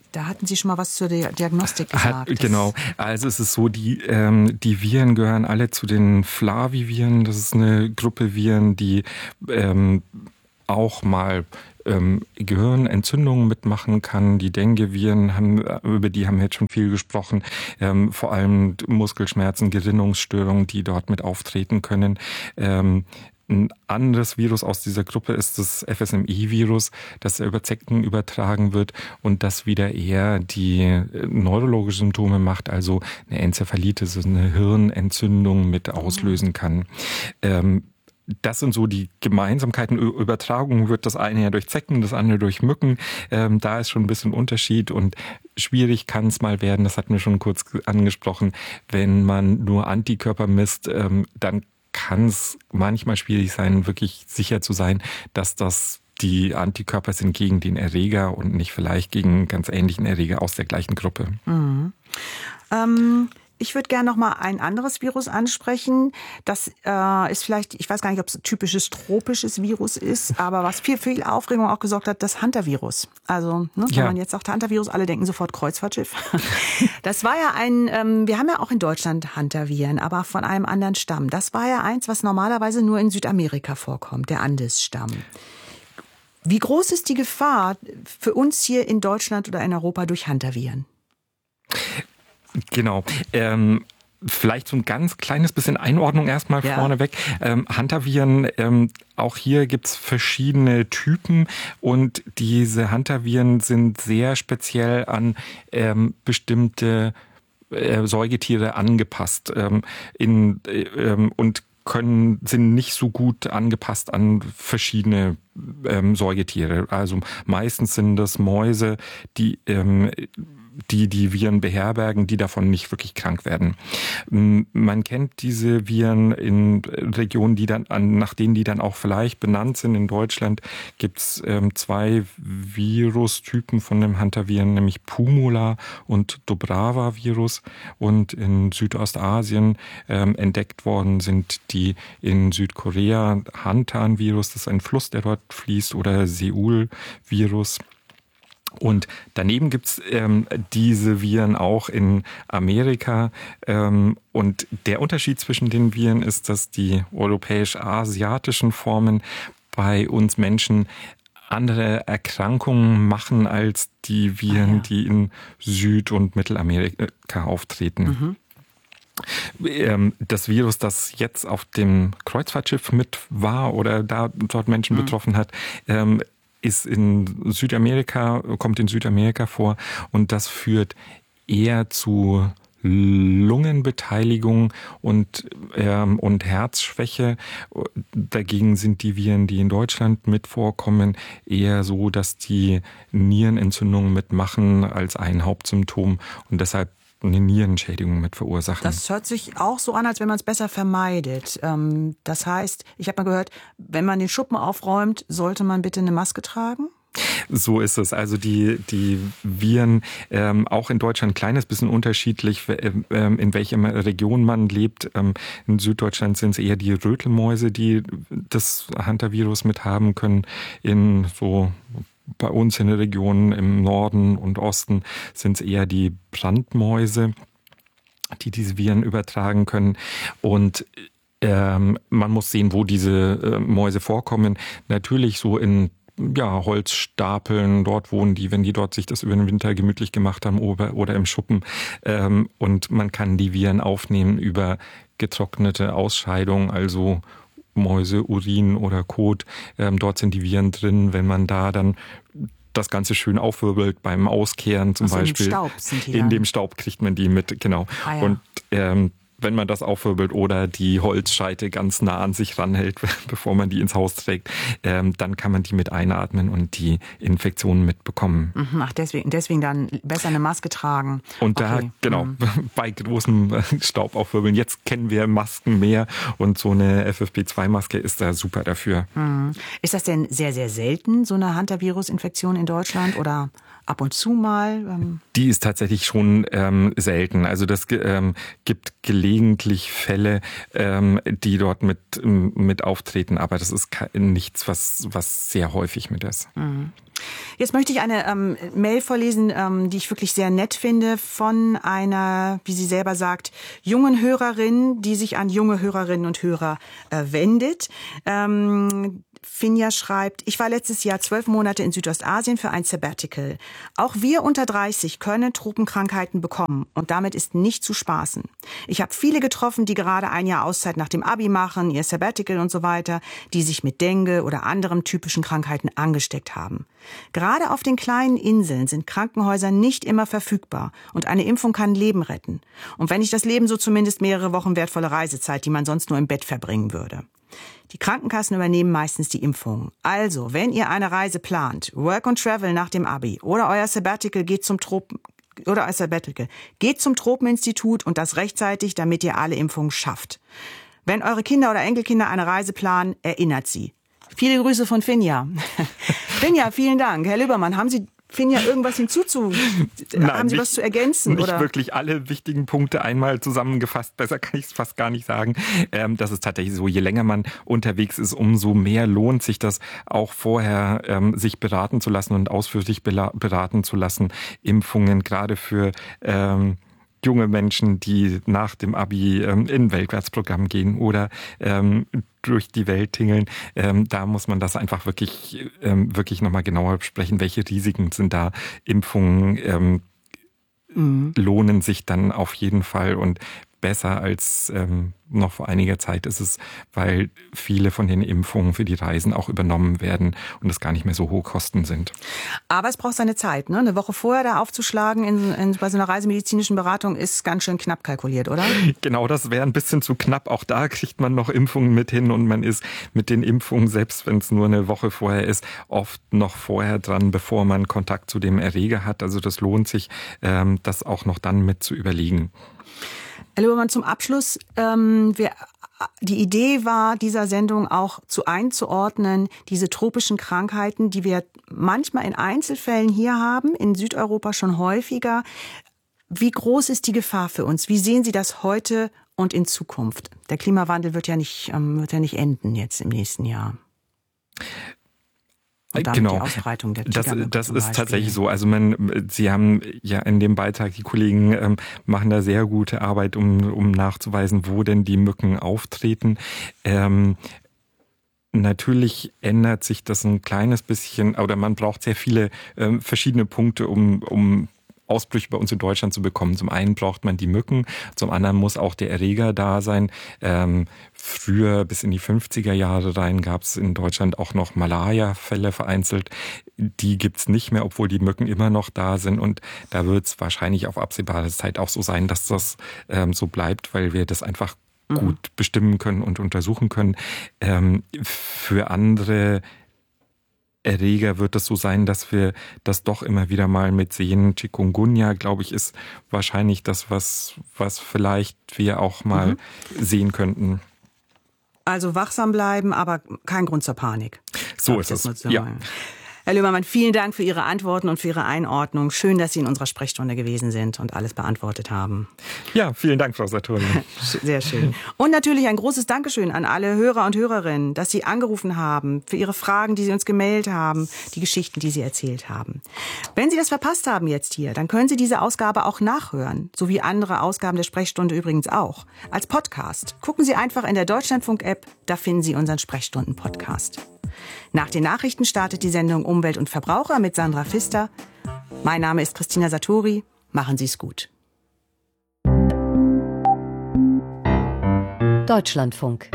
Da hatten Sie schon mal was zur Diagnostik gesagt. Genau. Also es ist so, die Viren gehören alle zu den Flaviviren. Das ist eine Gruppe Viren, die auch mal Gehirnentzündungen mitmachen kann. Die Dengue-Viren über die haben wir jetzt schon viel gesprochen. Vor allem Muskelschmerzen, Gerinnungsstörungen, die dort mit auftreten können. Ein anderes Virus aus dieser Gruppe ist das FSME-Virus, das über Zecken übertragen wird und das wieder eher die neurologischen Symptome macht, also eine Enzephalitis, also eine Hirnentzündung mit auslösen kann. Das sind so die Gemeinsamkeiten. Übertragung wird das eine ja durch Zecken, das andere durch Mücken. Da ist schon ein bisschen Unterschied und schwierig kann es mal werden, das hatten wir schon kurz angesprochen, wenn man nur Antikörper misst, dann kann es manchmal schwierig sein, wirklich sicher zu sein, dass das die Antikörper sind gegen den Erreger und nicht vielleicht gegen einen ganz ähnlichen Erreger aus der gleichen Gruppe. Mhm. Ich würde gerne noch mal ein anderes Virus ansprechen. Das ist vielleicht, ich weiß gar nicht, ob es ein typisches tropisches Virus ist, aber was viel Aufregung auch gesorgt hat, das Hunter-Virus. Also, wenn man jetzt sagt Hunter-Virus, alle denken sofort Kreuzfahrtschiff. Das war ja wir haben ja auch in Deutschland Hunter-Viren, aber von einem anderen Stamm. Das war ja eins, was normalerweise nur in Südamerika vorkommt, der Andes-Stamm. Wie groß ist die Gefahr für uns hier in Deutschland oder in Europa durch Hunter-Viren? Genau. Vielleicht so ein ganz kleines bisschen Einordnung erstmal vorneweg. Hunter-Viren, auch hier gibt's verschiedene Typen und diese Hunter-Viren sind sehr speziell an bestimmte Säugetiere angepasst und sind nicht so gut angepasst an verschiedene Säugetiere. Also meistens sind das Mäuse, die Viren beherbergen, die davon nicht wirklich krank werden. Man kennt diese Viren in Regionen, nach denen die dann auch vielleicht benannt sind. In Deutschland gibt's 2 Virustypen von dem Hunter-Viren, nämlich Pumula und Dubrava-Virus. Und in Südostasien entdeckt worden sind die in Südkorea Hantan-Virus, das ist ein Fluss, der dort fließt, oder Seul-Virus. Und daneben gibt's diese Viren auch in Amerika. Und der Unterschied zwischen den Viren ist, dass die europäisch-asiatischen Formen bei uns Menschen andere Erkrankungen machen als die Viren, die in Süd- und Mittelamerika auftreten. Das Virus, das jetzt auf dem Kreuzfahrtschiff mit war oder dort Menschen betroffen hat, kommt in Südamerika vor und das führt eher zu Lungenbeteiligung und Herzschwäche. Dagegen sind die Viren, die in Deutschland mit vorkommen, eher so, dass die Nierenentzündungen mitmachen als ein Hauptsymptom und deshalb eine Nierenschädigung mit verursachen. Das hört sich auch so an, als wenn man es besser vermeidet. Das heißt, ich habe mal gehört, wenn man den Schuppen aufräumt, sollte man bitte eine Maske tragen? So ist es. Also die Viren, auch in Deutschland ein kleines bisschen unterschiedlich, in welcher Region man lebt. In Süddeutschland sind es eher die Rötelmäuse, die das Hunter-Virus mit haben können. Bei uns in der Region im Norden und Osten sind es eher die Brandmäuse, die diese Viren übertragen können. Und man muss sehen, wo diese Mäuse vorkommen. Natürlich so in Holzstapeln, dort wohnen die, wenn die dort sich das über den Winter gemütlich gemacht haben oder im Schuppen. Und man kann die Viren aufnehmen über getrocknete Ausscheidung, also Mäuse, Urin oder Kot. Dort sind die Viren drin. Wenn man da dann das Ganze schön aufwirbelt beim Auskehren zum Beispiel. In dem Staub sind die dann. In dem Staub kriegt man die mit, genau. Und wenn man das aufwirbelt oder die Holzscheite ganz nah an sich ranhält, bevor man die ins Haus trägt, dann kann man die mit einatmen und die Infektionen mitbekommen. Ach, deswegen dann besser eine Maske tragen. Und bei großem Staub aufwirbeln. Jetzt kennen wir Masken mehr und so eine FFP2-Maske ist da super dafür. Ist das denn sehr, sehr selten, so eine Hunter-Virus-Infektion in Deutschland oder ab und zu mal? Die ist tatsächlich schon selten. Also das gibt Gelegenheiten gelegentlich Fälle, die dort mit auftreten, aber das ist nichts, was sehr häufig mit ist. Mhm. Jetzt möchte ich eine Mail vorlesen, die ich wirklich sehr nett finde, von einer, wie sie selber sagt, jungen Hörerin, die sich an junge Hörerinnen und Hörer wendet. Finja schreibt, ich war letztes Jahr 12 Monate in Südostasien für ein Sabbatical. Auch wir unter 30 können Tropenkrankheiten bekommen und damit ist nicht zu spaßen. Ich habe viele getroffen, die gerade ein Jahr Auszeit nach dem Abi machen, ihr Sabbatical und so weiter, die sich mit Dengue oder anderen typischen Krankheiten angesteckt haben. Gerade auf den kleinen Inseln sind Krankenhäuser nicht immer verfügbar und eine Impfung kann Leben retten. Und wenn nicht das Leben, so zumindest mehrere Wochen wertvolle Reisezeit, die man sonst nur im Bett verbringen würde. Die Krankenkassen übernehmen meistens die Impfungen. Also, wenn ihr eine Reise plant, Work and Travel nach dem Abi oder euer Sabbatical geht zum Tropeninstitut und das rechtzeitig, damit ihr alle Impfungen schafft. Wenn eure Kinder oder Enkelkinder eine Reise planen, erinnert sie. Viele Grüße von Finja. Finja, vielen Dank. Herr Löbermann, haben Sie Finja irgendwas haben Sie was zu ergänzen? Nicht oder? Wirklich alle wichtigen Punkte einmal zusammengefasst. Besser kann ich es fast gar nicht sagen. Das ist tatsächlich so, je länger man unterwegs ist, umso mehr lohnt sich das auch vorher, sich beraten zu lassen und ausführlich beraten zu lassen. Impfungen gerade für junge Menschen, die nach dem Abi in ein Weltwärtsprogramm gehen oder durch die Welt tingeln. Da muss man das einfach wirklich nochmal genauer besprechen. Welche Risiken sind da? Impfungen lohnen sich dann auf jeden Fall und besser als noch vor einiger Zeit ist es, weil viele von den Impfungen für die Reisen auch übernommen werden und es gar nicht mehr so hohe Kosten sind. Aber es braucht seine Zeit, ne? Eine Woche vorher da aufzuschlagen bei so einer reisemedizinischen Beratung ist ganz schön knapp kalkuliert, oder? Genau, das wäre ein bisschen zu knapp. Auch da kriegt man noch Impfungen mit hin und man ist mit den Impfungen, selbst wenn es nur eine Woche vorher ist, oft noch vorher dran, bevor man Kontakt zu dem Erreger hat. Also das lohnt sich, das auch noch dann mit zu überlegen. Herr Löbermann, zum Abschluss, die Idee war, dieser Sendung auch einzuordnen, diese tropischen Krankheiten, die wir manchmal in Einzelfällen hier haben, in Südeuropa schon häufiger. Wie groß ist die Gefahr für uns? Wie sehen Sie das heute und in Zukunft? Der Klimawandel wird ja nicht enden jetzt im nächsten Jahr. Und damit die Ausbreitung der Tigermücke das ist tatsächlich so. Also Sie haben ja in dem Beitrag, die Kollegen machen da sehr gute Arbeit, um nachzuweisen, wo denn die Mücken auftreten. Natürlich ändert sich das ein kleines bisschen, oder man braucht sehr viele verschiedene Punkte, um Ausbrüche bei uns in Deutschland zu bekommen. Zum einen braucht man die Mücken, zum anderen muss auch der Erreger da sein. Früher bis in die 50er Jahre rein gab es in Deutschland auch noch Malaria-Fälle vereinzelt. Die gibt's nicht mehr, obwohl die Mücken immer noch da sind. Und da wird es wahrscheinlich auf absehbare Zeit auch so sein, dass das so bleibt, weil wir das einfach gut bestimmen können und untersuchen können. Für andere Erreger wird es so sein, dass wir das doch immer wieder mal mit sehen. Chikungunya, glaube ich, ist wahrscheinlich das, was vielleicht wir auch mal sehen könnten. Also wachsam bleiben, aber kein Grund zur Panik. So ist es, ja. Herr Löbermann, vielen Dank für Ihre Antworten und für Ihre Einordnung. Schön, dass Sie in unserer Sprechstunde gewesen sind und alles beantwortet haben. Ja, vielen Dank, Frau Saturni. Sehr schön. Und natürlich ein großes Dankeschön an alle Hörer und Hörerinnen, dass Sie angerufen haben, für Ihre Fragen, die Sie uns gemeldet haben, die Geschichten, die Sie erzählt haben. Wenn Sie das verpasst haben jetzt hier, dann können Sie diese Ausgabe auch nachhören, so wie andere Ausgaben der Sprechstunde übrigens auch, als Podcast. Gucken Sie einfach in der Deutschlandfunk-App, da finden Sie unseren Sprechstunden-Podcast. Nach den Nachrichten startet die Sendung Umwelt und Verbraucher mit Sandra Pfister. Mein Name ist Christina Satori. Machen Sie es gut. Deutschlandfunk.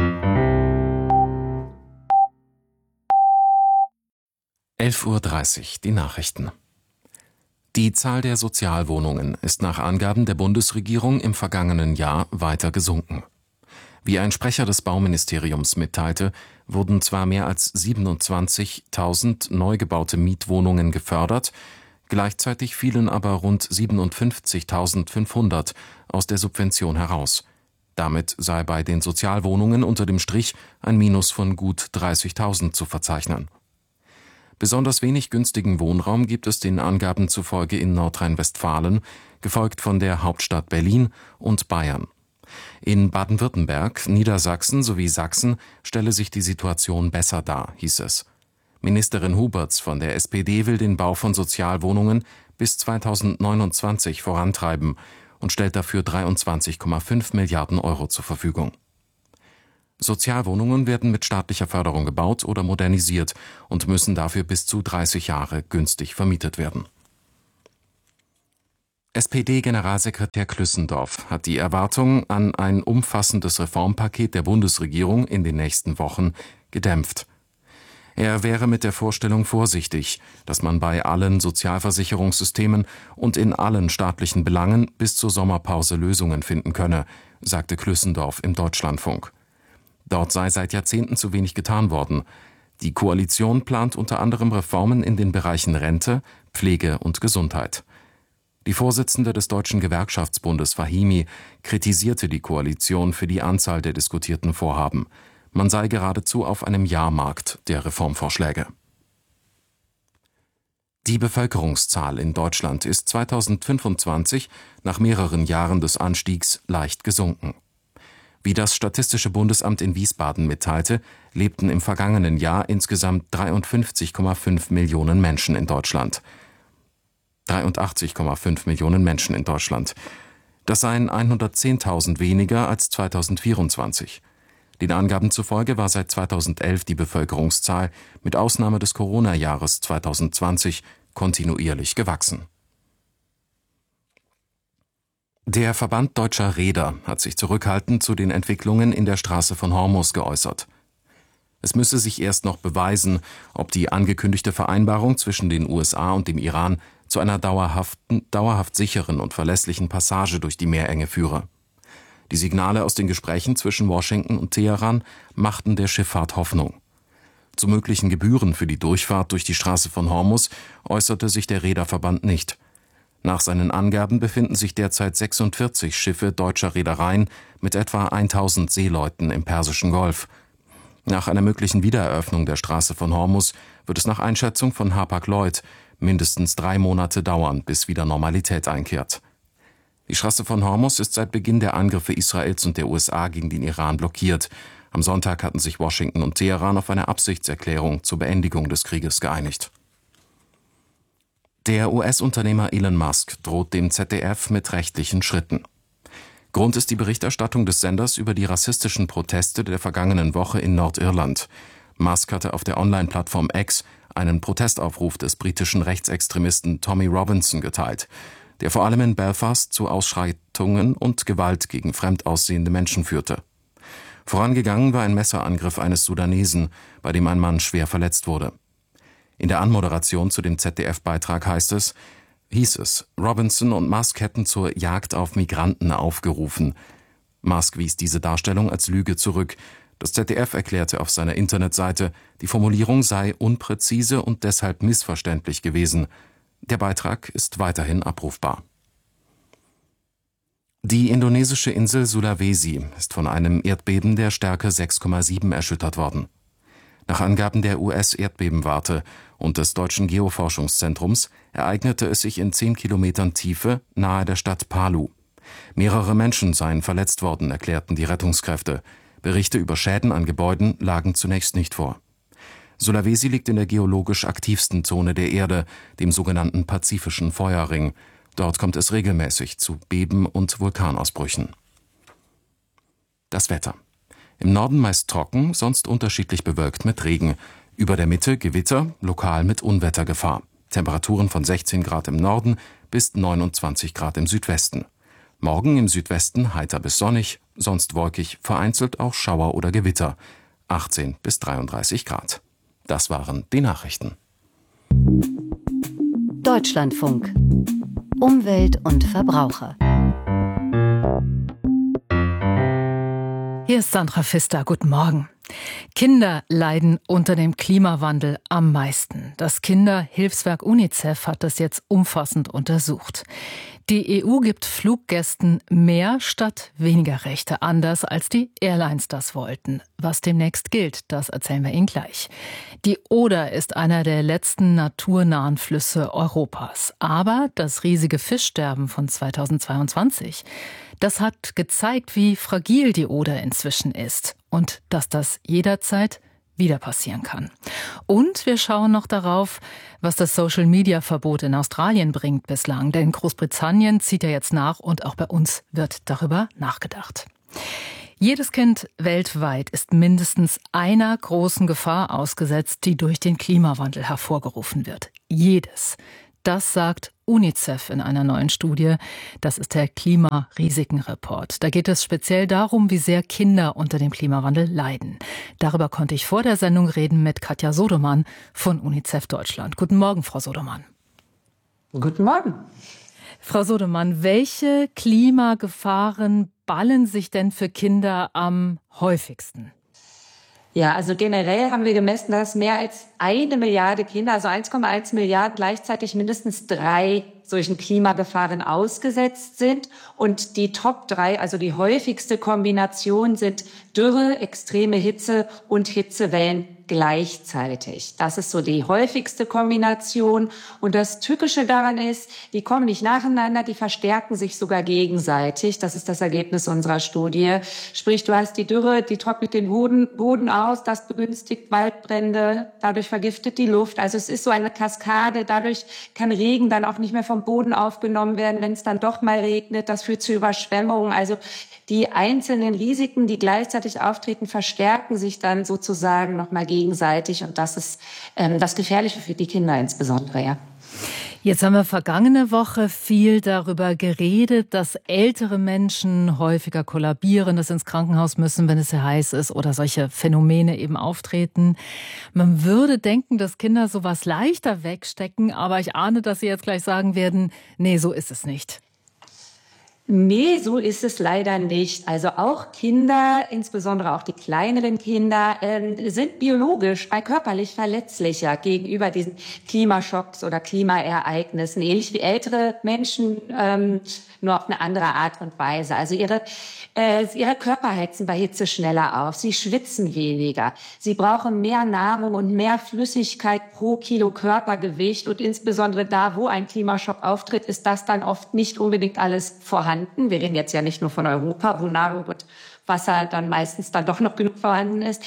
11:30 Uhr, die Nachrichten. Die Zahl der Sozialwohnungen ist nach Angaben der Bundesregierung im vergangenen Jahr weiter gesunken. Wie ein Sprecher des Bauministeriums mitteilte, wurden zwar mehr als 27.000 neu gebaute Mietwohnungen gefördert, gleichzeitig fielen aber rund 57.500 aus der Subvention heraus. Damit sei bei den Sozialwohnungen unter dem Strich ein Minus von gut 30.000 zu verzeichnen. Besonders wenig günstigen Wohnraum gibt es den Angaben zufolge in Nordrhein-Westfalen, gefolgt von der Hauptstadt Berlin und Bayern. In Baden-Württemberg, Niedersachsen sowie Sachsen stelle sich die Situation besser dar, hieß es. Ministerin Huberts von der SPD will den Bau von Sozialwohnungen bis 2029 vorantreiben und stellt dafür 23,5 Milliarden Euro zur Verfügung. Sozialwohnungen werden mit staatlicher Förderung gebaut oder modernisiert und müssen dafür bis zu 30 Jahre günstig vermietet werden. SPD-Generalsekretär Klüssendorf hat die Erwartungen an ein umfassendes Reformpaket der Bundesregierung in den nächsten Wochen gedämpft. Er wäre mit der Vorstellung vorsichtig, dass man bei allen Sozialversicherungssystemen und in allen staatlichen Belangen bis zur Sommerpause Lösungen finden könne, sagte Klüssendorf im Deutschlandfunk. Dort sei seit Jahrzehnten zu wenig getan worden. Die Koalition plant unter anderem Reformen in den Bereichen Rente, Pflege und Gesundheit. Die Vorsitzende des Deutschen Gewerkschaftsbundes Fahimi kritisierte die Koalition für die Anzahl der diskutierten Vorhaben. Man sei geradezu auf einem Jahrmarkt der Reformvorschläge. Die Bevölkerungszahl in Deutschland ist 2025 nach mehreren Jahren des Anstiegs leicht gesunken. Wie das Statistische Bundesamt in Wiesbaden mitteilte, lebten im vergangenen Jahr insgesamt 53,5 Millionen Menschen in Deutschland. 83,5 Millionen Menschen in Deutschland. Das seien 110.000 weniger als 2024. Den Angaben zufolge war seit 2011 die Bevölkerungszahl mit Ausnahme des Corona-Jahres 2020 kontinuierlich gewachsen. Der Verband Deutscher Reeder hat sich zurückhaltend zu den Entwicklungen in der Straße von Hormuz geäußert. Es müsse sich erst noch beweisen, ob die angekündigte Vereinbarung zwischen den USA und dem Iran zu einer dauerhaft sicheren und verlässlichen Passage durch die Meerenge führe. Die Signale aus den Gesprächen zwischen Washington und Teheran machten der Schifffahrt Hoffnung. Zu möglichen Gebühren für die Durchfahrt durch die Straße von Hormuz äußerte sich der Reederverband nicht. Nach seinen Angaben befinden sich derzeit 46 Schiffe deutscher Reedereien mit etwa 1000 Seeleuten im Persischen Golf. Nach einer möglichen Wiedereröffnung der Straße von Hormuz wird es nach Einschätzung von Hapag-Lloyd mindestens 3 Monate dauern, bis wieder Normalität einkehrt. Die Straße von Hormuz ist seit Beginn der Angriffe Israels und der USA gegen den Iran blockiert. Am Sonntag hatten sich Washington und Teheran auf eine Absichtserklärung zur Beendigung des Krieges geeinigt. Der US-Unternehmer Elon Musk droht dem ZDF mit rechtlichen Schritten. Grund ist die Berichterstattung des Senders über die rassistischen Proteste der vergangenen Woche in Nordirland. Musk hatte auf der Online-Plattform X einen Protestaufruf des britischen Rechtsextremisten Tommy Robinson geteilt, der vor allem in Belfast zu Ausschreitungen und Gewalt gegen fremd aussehende Menschen führte. Vorangegangen war ein Messerangriff eines Sudanesen, bei dem ein Mann schwer verletzt wurde. In der Anmoderation zu dem ZDF-Beitrag hieß es, Robinson und Musk hätten zur Jagd auf Migranten aufgerufen. Musk wies diese Darstellung als Lüge zurück. Das ZDF erklärte auf seiner Internetseite, die Formulierung sei unpräzise und deshalb missverständlich gewesen. Der Beitrag ist weiterhin abrufbar. Die indonesische Insel Sulawesi ist von einem Erdbeben der Stärke 6,7 erschüttert worden. Nach Angaben der US-Erdbebenwarte und des Deutschen Geoforschungszentrums ereignete es sich in 10 Kilometern Tiefe nahe der Stadt Palu. Mehrere Menschen seien verletzt worden, erklärten die Rettungskräfte. Berichte über Schäden an Gebäuden lagen zunächst nicht vor. Sulawesi liegt in der geologisch aktivsten Zone der Erde, dem sogenannten Pazifischen Feuerring. Dort kommt es regelmäßig zu Beben- und Vulkanausbrüchen. Das Wetter. Im Norden meist trocken, sonst unterschiedlich bewölkt mit Regen. Über der Mitte Gewitter, lokal mit Unwettergefahr. Temperaturen von 16 Grad im Norden bis 29 Grad im Südwesten. Morgen im Südwesten heiter bis sonnig, sonst wolkig, vereinzelt auch Schauer oder Gewitter. 18 bis 33 Grad. Das waren die Nachrichten. Deutschlandfunk. Umwelt und Verbraucher. Hier ist Sandra Pfister. Guten Morgen. Kinder leiden unter dem Klimawandel am meisten. Das Kinderhilfswerk UNICEF hat das jetzt umfassend untersucht. Die EU gibt Fluggästen mehr statt weniger Rechte, anders als die Airlines das wollten. Was demnächst gilt, das erzählen wir Ihnen gleich. Die Oder ist einer der letzten naturnahen Flüsse Europas. Aber das riesige Fischsterben von 2022, das hat gezeigt, wie fragil die Oder inzwischen ist und dass das jederzeit wieder passieren kann. Und wir schauen noch darauf, was das Social-Media-Verbot in Australien bringt bislang. Denn Großbritannien zieht ja jetzt nach und auch bei uns wird darüber nachgedacht. Jedes Kind weltweit ist mindestens einer großen Gefahr ausgesetzt, die durch den Klimawandel hervorgerufen wird. Jedes. Das sagt UNICEF in einer neuen Studie. Das ist der Klimarisikenreport. Da geht es speziell darum, wie sehr Kinder unter dem Klimawandel leiden. Darüber konnte ich vor der Sendung reden mit Katja Sodemann von UNICEF Deutschland. Guten Morgen, Frau Sodemann. Guten Morgen. Frau Sodemann, welche Klimagefahren ballen sich denn für Kinder am häufigsten? Ja, also generell haben wir gemessen, dass mehr als 1 Milliarde Kinder, also 1,1 Milliarden, gleichzeitig mindestens 3 solchen Klimagefahren ausgesetzt sind. Und die Top 3, also die häufigste Kombination, sind Dürre, extreme Hitze und Hitzewellen gleichzeitig. Das ist so die häufigste Kombination. Und das Tückische daran ist, die kommen nicht nacheinander, die verstärken sich sogar gegenseitig. Das ist das Ergebnis unserer Studie. Sprich, du hast die Dürre, die trocknet den Boden aus, das begünstigt Waldbrände, dadurch vergiftet die Luft. Also es ist so eine Kaskade. Dadurch kann Regen dann auch nicht mehr vom Boden aufgenommen werden, wenn es dann doch mal regnet. Das führt zu Überschwemmungen. Also die einzelnen Risiken, die gleichzeitig auftreten, verstärken sich dann sozusagen nochmal gegenseitig. Und das ist das Gefährliche für die Kinder insbesondere, ja. Jetzt haben wir vergangene Woche viel darüber geredet, dass ältere Menschen häufiger kollabieren, dass sie ins Krankenhaus müssen, wenn es sehr heiß ist oder solche Phänomene eben auftreten. Man würde denken, dass Kinder sowas leichter wegstecken, aber ich ahne, dass Sie jetzt gleich sagen werden, nee, so ist es nicht. Nee, so ist es leider nicht. Also auch Kinder, insbesondere auch die kleineren Kinder, sind biologisch, körperlich verletzlicher gegenüber diesen Klimaschocks oder Klimaereignissen, ähnlich wie ältere Menschen, nur auf eine andere Art und Weise. Also ihre Körper heizen bei Hitze schneller auf, sie schwitzen weniger, sie brauchen mehr Nahrung und mehr Flüssigkeit pro Kilo Körpergewicht und insbesondere da, wo ein Klimaschock auftritt, ist das dann oft nicht unbedingt alles vorhanden. Wir reden jetzt ja nicht nur von Europa, wo Nahrung und Wasser dann meistens dann doch noch genug vorhanden ist.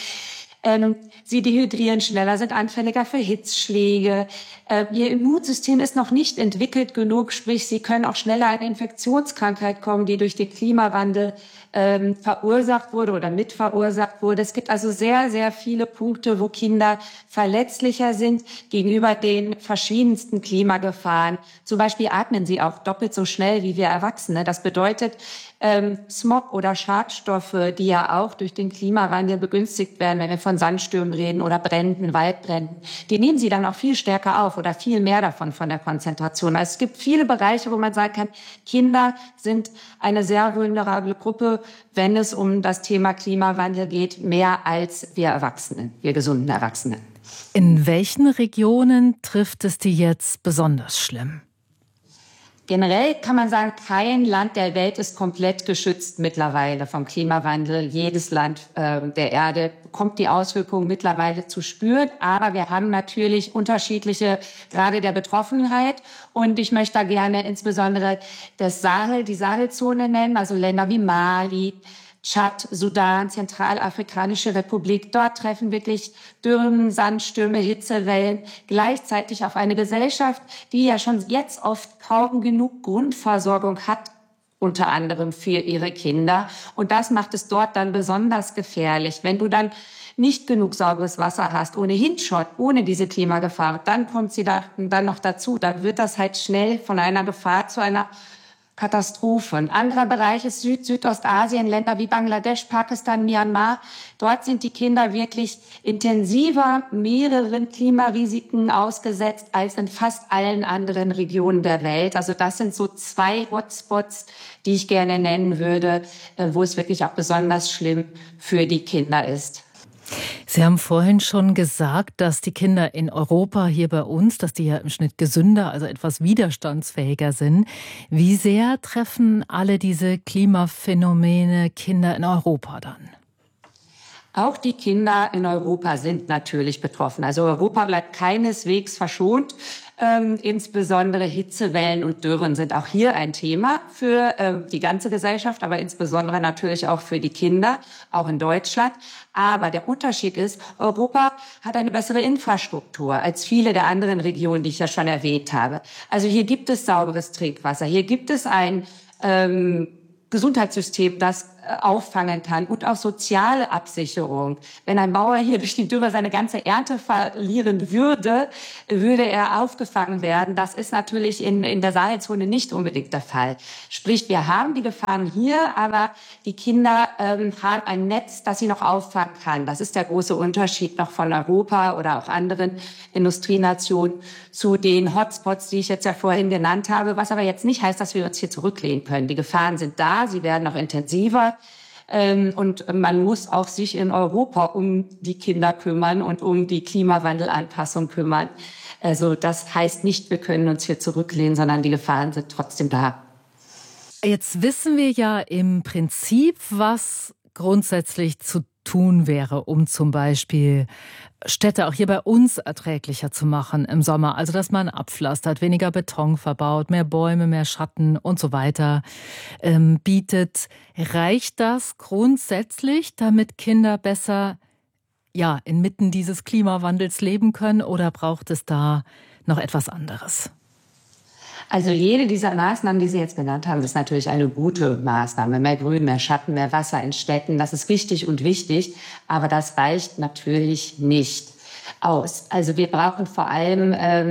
Sie dehydrieren schneller, sind anfälliger für Hitzschläge. Ihr Immunsystem ist noch nicht entwickelt genug, sprich, sie können auch schneller eine Infektionskrankheit kommen, die durch den Klimawandel verursacht wurde oder mit verursacht wurde. Es gibt also sehr, sehr viele Punkte, wo Kinder verletzlicher sind gegenüber den verschiedensten Klimagefahren. Zum Beispiel atmen sie auch doppelt so schnell wie wir Erwachsene. Das bedeutet, Smog oder Schadstoffe, die ja auch durch den Klimawandel begünstigt werden, wenn wir von Sandstürmen reden oder Bränden, Waldbränden, die nehmen sie dann auch viel stärker auf oder viel mehr davon von der Konzentration. Also es gibt viele Bereiche, wo man sagen kann, Kinder sind eine sehr vulnerable Gruppe, wenn es um das Thema Klimawandel geht, mehr als wir Erwachsenen, wir gesunden Erwachsenen. In welchen Regionen trifft es die jetzt besonders schlimm? Generell kann man sagen, kein Land der Welt ist komplett geschützt mittlerweile vom Klimawandel. Jedes Land der Erde bekommt die Auswirkungen mittlerweile zu spüren. Aber wir haben natürlich unterschiedliche Grade der Betroffenheit. Und ich möchte da gerne insbesondere die Sahelzone nennen, also Länder wie Mali, Tschad, Sudan, Zentralafrikanische Republik. Dort treffen wirklich Dürren, Sandstürme, Hitzewellen gleichzeitig auf eine Gesellschaft, die ja schon jetzt oft kaum genug Grundversorgung hat, unter anderem für ihre Kinder. Und das macht es dort dann besonders gefährlich. Wenn du dann nicht genug sauberes Wasser hast, ohnehin schon, ohne diese Klimagefahr, dann kommt sie dann noch dazu. Dann wird das halt schnell von einer Gefahr zu einer Katastrophe. Ein anderer Bereich ist Südostasien, Länder wie Bangladesch, Pakistan, Myanmar. Dort sind die Kinder wirklich intensiver mehreren Klimarisiken ausgesetzt als in fast allen anderen Regionen der Welt. Also das sind so 2 Hotspots, die ich gerne nennen würde, wo es wirklich auch besonders schlimm für die Kinder ist. Sie haben vorhin schon gesagt, dass die Kinder in Europa hier bei uns, dass die ja im Schnitt gesünder, also etwas widerstandsfähiger sind. Wie sehr treffen alle diese Klimaphänomene Kinder in Europa dann? Auch die Kinder in Europa sind natürlich betroffen. Also Europa bleibt keineswegs verschont. Insbesondere Hitzewellen und Dürren sind auch hier ein Thema für die ganze Gesellschaft, aber insbesondere natürlich auch für die Kinder, auch in Deutschland. Aber der Unterschied ist, Europa hat eine bessere Infrastruktur als viele der anderen Regionen, die ich ja schon erwähnt habe. Also hier gibt es sauberes Trinkwasser, hier gibt es ein Gesundheitssystem, das auffangen kann und auch soziale Absicherung. Wenn ein Bauer hier durch die Dürre seine ganze Ernte verlieren würde, würde er aufgefangen werden. Das ist natürlich in der Sahelzone nicht unbedingt der Fall. Sprich, wir haben die Gefahren hier, aber die Kinder haben ein Netz, das sie noch auffangen kann. Das ist der große Unterschied noch von Europa oder auch anderen Industrienationen zu den Hotspots, die ich jetzt ja vorhin genannt habe, was aber jetzt nicht heißt, dass wir uns hier zurücklehnen können. Die Gefahren sind da, sie werden noch intensiver. Und man muss auch sich in Europa um die Kinder kümmern und um die Klimawandelanpassung kümmern. Also das heißt nicht, wir können uns hier zurücklehnen, sondern die Gefahren sind trotzdem da. Jetzt wissen wir ja im Prinzip, was grundsätzlich zu tun wäre, um zum Beispiel Städte auch hier bei uns erträglicher zu machen im Sommer. Also dass man abpflastert, weniger Beton verbaut, mehr Bäume, mehr Schatten und so weiter bietet. Reicht das grundsätzlich, damit Kinder besser inmitten dieses Klimawandels leben können, oder braucht es da noch etwas anderes? Also jede dieser Maßnahmen, die Sie jetzt genannt haben, ist natürlich eine gute Maßnahme. Mehr Grün, mehr Schatten, mehr Wasser in Städten, das ist richtig und wichtig, aber das reicht natürlich nicht aus. Also wir brauchen vor allem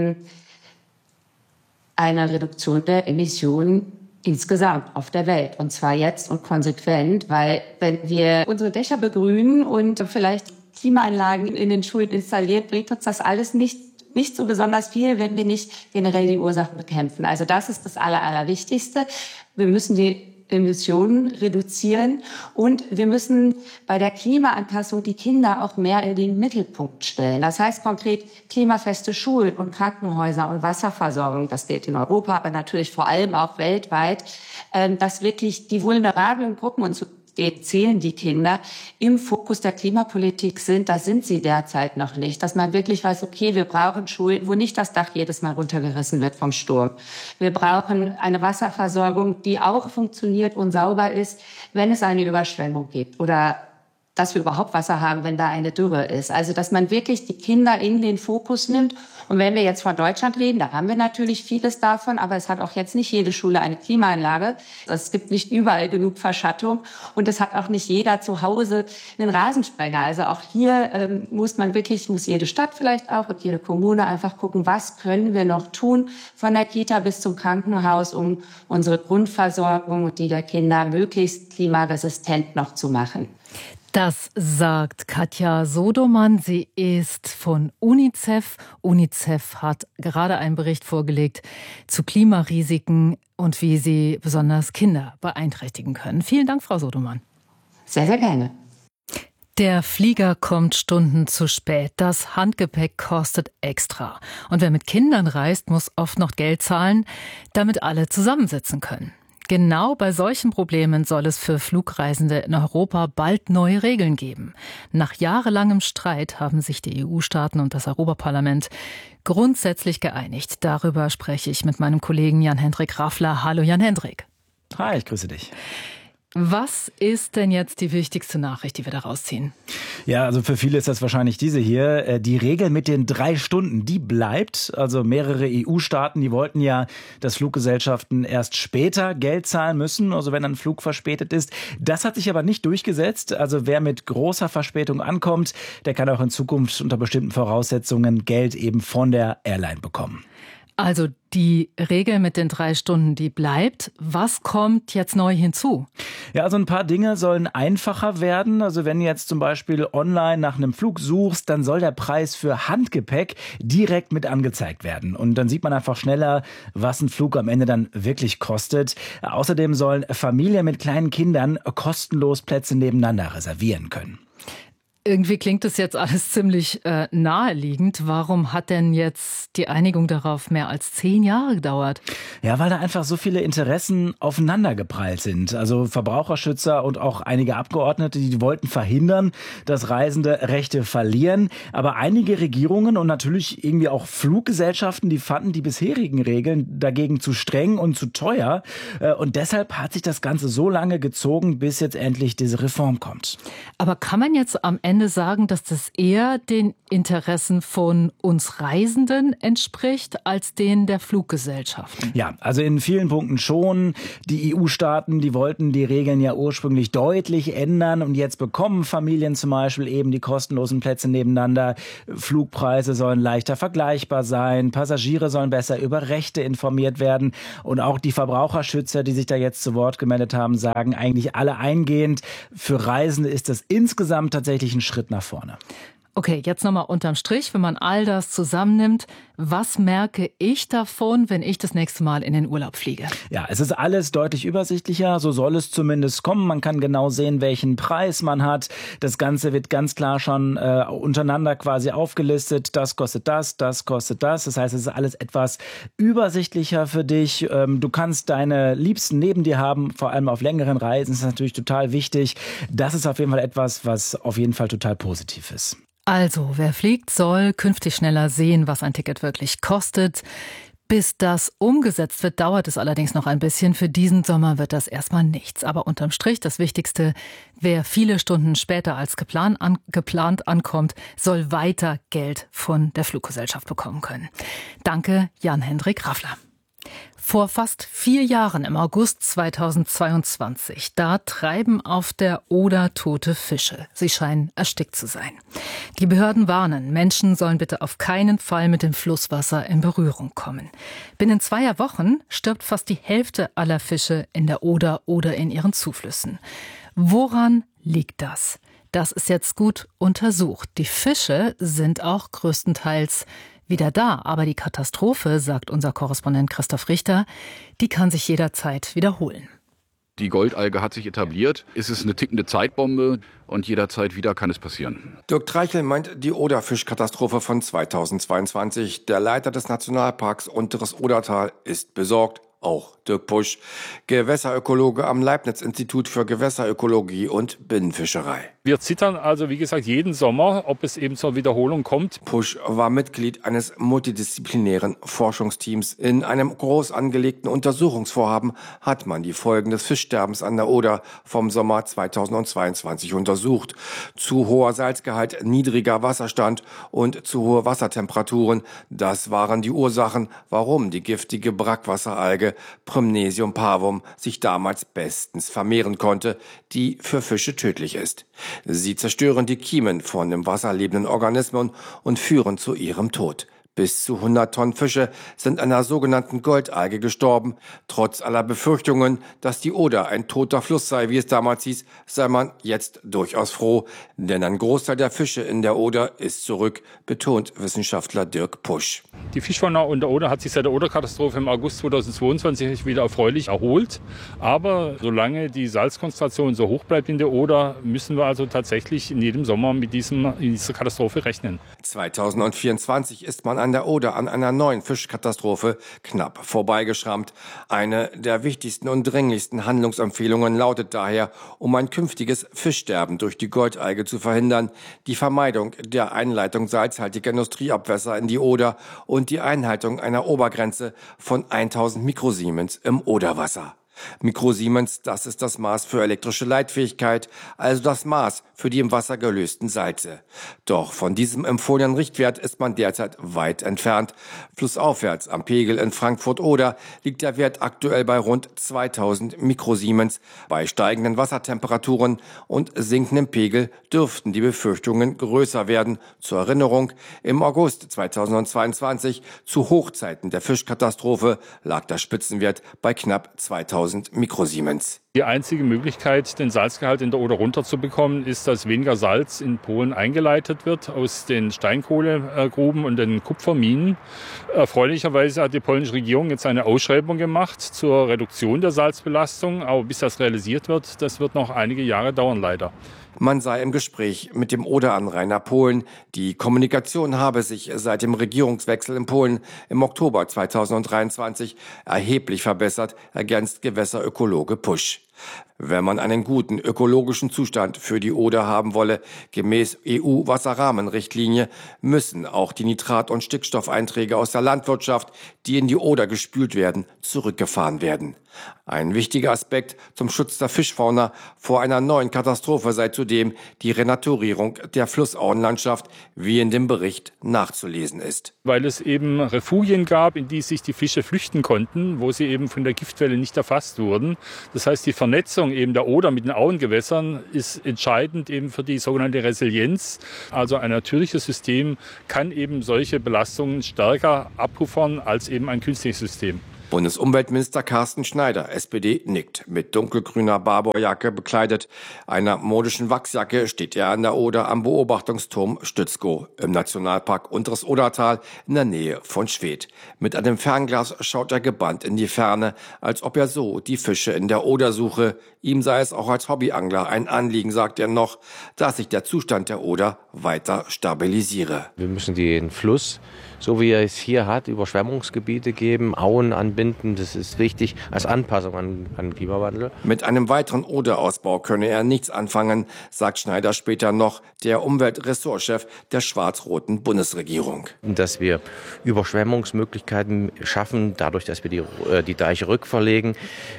eine Reduktion der Emissionen insgesamt auf der Welt, und zwar jetzt und konsequent, weil wenn wir unsere Dächer begrünen und vielleicht Klimaanlagen in den Schulen installieren, bringt uns das alles nicht so besonders viel, wenn wir nicht generell die Ursachen bekämpfen. Also das ist das Allerwichtigste. Wir müssen die Emissionen reduzieren und wir müssen bei der Klimaanpassung die Kinder auch mehr in den Mittelpunkt stellen. Das heißt konkret klimafeste Schulen und Krankenhäuser und Wasserversorgung. Das gilt in Europa, aber natürlich vor allem auch weltweit, dass wirklich die vulnerablen Gruppen, und zu denen zählen die Kinder, im Fokus der Klimapolitik sind. Da sind sie derzeit noch nicht. Dass man wirklich weiß, okay, wir brauchen Schulen, wo nicht das Dach jedes Mal runtergerissen wird vom Sturm. Wir brauchen eine Wasserversorgung, die auch funktioniert und sauber ist, wenn es eine Überschwemmung gibt, oder dass wir überhaupt Wasser haben, wenn da eine Dürre ist. Also dass man wirklich die Kinder in den Fokus nimmt. Und wenn wir jetzt von Deutschland reden, da haben wir natürlich vieles davon, aber es hat auch jetzt nicht jede Schule eine Klimaanlage. Es gibt nicht überall genug Verschattung und es hat auch nicht jeder zu Hause einen Rasensprenger. Also auch hier muss jede Stadt vielleicht auch und jede Kommune einfach gucken, was können wir noch tun, von der Kita bis zum Krankenhaus, um unsere Grundversorgung und die der Kinder möglichst klimaresistent noch zu machen. Das sagt Katja Sodomann. Sie ist von UNICEF. UNICEF hat gerade einen Bericht vorgelegt zu Klimarisiken und wie sie besonders Kinder beeinträchtigen können. Vielen Dank, Frau Sodomann. Sehr, sehr gerne. Der Flieger kommt Stunden zu spät. Das Handgepäck kostet extra. Und wer mit Kindern reist, muss oft noch Geld zahlen, damit alle zusammensitzen können. Genau bei solchen Problemen soll es für Flugreisende in Europa bald neue Regeln geben. Nach jahrelangem Streit haben sich die EU-Staaten und das Europaparlament grundsätzlich geeinigt. Darüber spreche ich mit meinem Kollegen Jan-Hendrik Raffler. Hallo Jan-Hendrik. Hi, ich grüße dich. Was ist denn jetzt die wichtigste Nachricht, die wir daraus ziehen? Ja, also für viele ist das wahrscheinlich diese hier. Die Regel mit den 3 Stunden, die bleibt. Also mehrere EU-Staaten, die wollten ja, dass Fluggesellschaften erst später Geld zahlen müssen, also wenn ein Flug verspätet ist. Das hat sich aber nicht durchgesetzt. Also wer mit großer Verspätung ankommt, der kann auch in Zukunft unter bestimmten Voraussetzungen Geld eben von der Airline bekommen. Also die Regel mit den 3 Stunden, die bleibt. Was kommt jetzt neu hinzu? Ja, also ein paar Dinge sollen einfacher werden. Also wenn du jetzt zum Beispiel online nach einem Flug suchst, dann soll der Preis für Handgepäck direkt mit angezeigt werden. Und dann sieht man einfach schneller, was ein Flug am Ende dann wirklich kostet. Außerdem sollen Familien mit kleinen Kindern kostenlos Plätze nebeneinander reservieren können. Irgendwie klingt das jetzt alles ziemlich naheliegend. Warum hat denn jetzt die Einigung darauf mehr als 10 Jahre gedauert? Ja, weil da einfach so viele Interessen aufeinandergeprallt sind. Also Verbraucherschützer und auch einige Abgeordnete, die wollten verhindern, dass Reisende Rechte verlieren. Aber einige Regierungen und natürlich irgendwie auch Fluggesellschaften, die fanden die bisherigen Regeln dagegen zu streng und zu teuer. Und deshalb hat sich das Ganze so lange gezogen, bis jetzt endlich diese Reform kommt. Aber kann man jetzt am Ende sagen, dass das eher den Interessen von uns Reisenden entspricht, als denen der Fluggesellschaften? Ja, also in vielen Punkten schon. Die EU-Staaten, die wollten die Regeln ja ursprünglich deutlich ändern und jetzt bekommen Familien zum Beispiel eben die kostenlosen Plätze nebeneinander. Flugpreise sollen leichter vergleichbar sein, Passagiere sollen besser über Rechte informiert werden und auch die Verbraucherschützer, die sich da jetzt zu Wort gemeldet haben, sagen eigentlich alle eingehend, für Reisende ist das insgesamt tatsächlich ein Schritt nach vorne. Okay, jetzt nochmal unterm Strich, wenn man all das zusammennimmt, was merke ich davon, wenn ich das nächste Mal in den Urlaub fliege? Ja, es ist alles deutlich übersichtlicher, so soll es zumindest kommen. Man kann genau sehen, welchen Preis man hat. Das Ganze wird ganz klar schon untereinander quasi aufgelistet. Das kostet das, das kostet das. Das heißt, es ist alles etwas übersichtlicher für dich. Du kannst deine Liebsten neben dir haben, vor allem auf längeren Reisen. Das ist natürlich total wichtig. Das ist auf jeden Fall etwas, was auf jeden Fall total positiv ist. Also, wer fliegt, soll künftig schneller sehen, was ein Ticket wirklich kostet. Bis das umgesetzt wird, dauert es allerdings noch ein bisschen. Für diesen Sommer wird das erstmal nichts. Aber unterm Strich das Wichtigste, wer viele Stunden später als geplant ankommt, soll weiter Geld von der Fluggesellschaft bekommen können. Danke, Jan-Hendrik Raffler. Vor fast 4 Jahren, im August 2022, da treiben auf der Oder tote Fische. Sie scheinen erstickt zu sein. Die Behörden warnen, Menschen sollen bitte auf keinen Fall mit dem Flusswasser in Berührung kommen. Binnen 2 Wochen stirbt fast die Hälfte aller Fische in der Oder oder in ihren Zuflüssen. Woran liegt das? Das ist jetzt gut untersucht. Die Fische sind auch größtenteils wieder da. Aber die Katastrophe, sagt unser Korrespondent Christoph Richter, die kann sich jederzeit wiederholen. Die Goldalge hat sich etabliert. Es ist eine tickende Zeitbombe und jederzeit wieder kann es passieren. Dirk Treichel meint die Oderfischkatastrophe von 2022. Der Leiter des Nationalparks Unteres Odertal ist besorgt. Auch Dirk Pusch, Gewässerökologe am Leibniz-Institut für Gewässerökologie und Binnenfischerei. Wir zittern also, wie gesagt, jeden Sommer, ob es eben zur Wiederholung kommt. Pusch war Mitglied eines multidisziplinären Forschungsteams. In einem groß angelegten Untersuchungsvorhaben hat man die Folgen des Fischsterbens an der Oder vom Sommer 2022 untersucht. Zu hoher Salzgehalt, niedriger Wasserstand und zu hohe Wassertemperaturen, das waren die Ursachen, warum die giftige Brackwasseralge Prymnesium parvum sich damals bestens vermehren konnte, die für Fische tödlich ist. Sie zerstören die Kiemen von im Wasser lebenden Organismen und führen zu ihrem Tod. Bis zu 100 Tonnen Fische sind an einer sogenannten Goldalge gestorben. Trotz aller Befürchtungen, dass die Oder ein toter Fluss sei, wie es damals hieß, sei man jetzt durchaus froh. Denn ein Großteil der Fische in der Oder ist zurück, betont Wissenschaftler Dirk Pusch. Die Fischfauna in der Oder hat sich seit der Oderkatastrophe im August 2022 wieder erfreulich erholt. Aber solange die Salzkonzentration so hoch bleibt in der Oder, müssen wir also tatsächlich in jedem Sommer mit dieser Katastrophe rechnen. 2024 ist man an der Oder an einer neuen Fischkatastrophe knapp vorbeigeschrammt. Eine der wichtigsten und dringlichsten Handlungsempfehlungen lautet daher, um ein künftiges Fischsterben durch die Goldalge zu verhindern, die Vermeidung der Einleitung salzhaltiger Industrieabwässer in die Oder und die Einhaltung einer Obergrenze von 1000 Mikrosiemens im Oderwasser. Mikrosiemens, das ist das Maß für elektrische Leitfähigkeit, also das Maß für die im Wasser gelösten Salze. Doch von diesem empfohlenen Richtwert ist man derzeit weit entfernt. Flussaufwärts am Pegel in Frankfurt-Oder liegt der Wert aktuell bei rund 2000 Mikrosiemens. Bei steigenden Wassertemperaturen und sinkendem Pegel dürften die Befürchtungen größer werden. Zur Erinnerung, im August 2022, zu Hochzeiten der Fischkatastrophe, lag der Spitzenwert bei knapp 2000 Mikrosiemens. Die einzige Möglichkeit, den Salzgehalt in der Oder runterzubekommen, ist, dass weniger Salz in Polen eingeleitet wird aus den Steinkohlegruben und den Kupferminen. Erfreulicherweise hat die polnische Regierung jetzt eine Ausschreibung gemacht zur Reduktion der Salzbelastung. Aber bis das realisiert wird, das wird noch einige Jahre dauern, leider. Man sei im Gespräch mit dem Oderanrainer Polen. Die Kommunikation habe sich seit dem Regierungswechsel in Polen im Oktober 2023 erheblich verbessert, ergänzt Gewässerökologe Pusch. Wenn man einen guten ökologischen Zustand für die Oder haben wolle, gemäß EU-Wasserrahmenrichtlinie, müssen auch die Nitrat- und Stickstoffeinträge aus der Landwirtschaft, die in die Oder gespült werden, zurückgefahren werden. Ein wichtiger Aspekt zum Schutz der Fischfauna vor einer neuen Katastrophe sei zudem die Renaturierung der Flussauenlandschaft, wie in dem Bericht nachzulesen ist. Weil es eben Refugien gab, in die sich die Fische flüchten konnten, wo sie eben von der Giftwelle nicht erfasst wurden. Das heißt, die Vernetzung eben der Oder mit den Auengewässern ist entscheidend eben für die sogenannte Resilienz. Also ein natürliches System kann eben solche Belastungen stärker abpuffern als eben ein künstliches System. Bundesumweltminister Carsten Schneider, SPD, nickt. Mit dunkelgrüner Barbourjacke bekleidet, einer modischen Wachsjacke, steht er an der Oder am Beobachtungsturm Stützkow im Nationalpark Unteres Odertal in der Nähe von Schwedt. Mit einem Fernglas schaut er gebannt in die Ferne, als ob er so die Fische in der Oder suche. Ihm sei es auch als Hobbyangler ein Anliegen, sagt er noch, dass sich der Zustand der Oder weiter stabilisiere. Wir müssen den Fluss, so wie er es hier hat, Überschwemmungsgebiete geben, Auen anbinden. Das ist wichtig als Anpassung an den Klimawandel. Mit einem weiteren Oderausbau könne er nichts anfangen, sagt Schneider später noch, der Umweltressortchef der schwarz-roten Bundesregierung. Dass wir Überschwemmungsmöglichkeiten schaffen, dadurch, dass wir die Deiche rückverlegen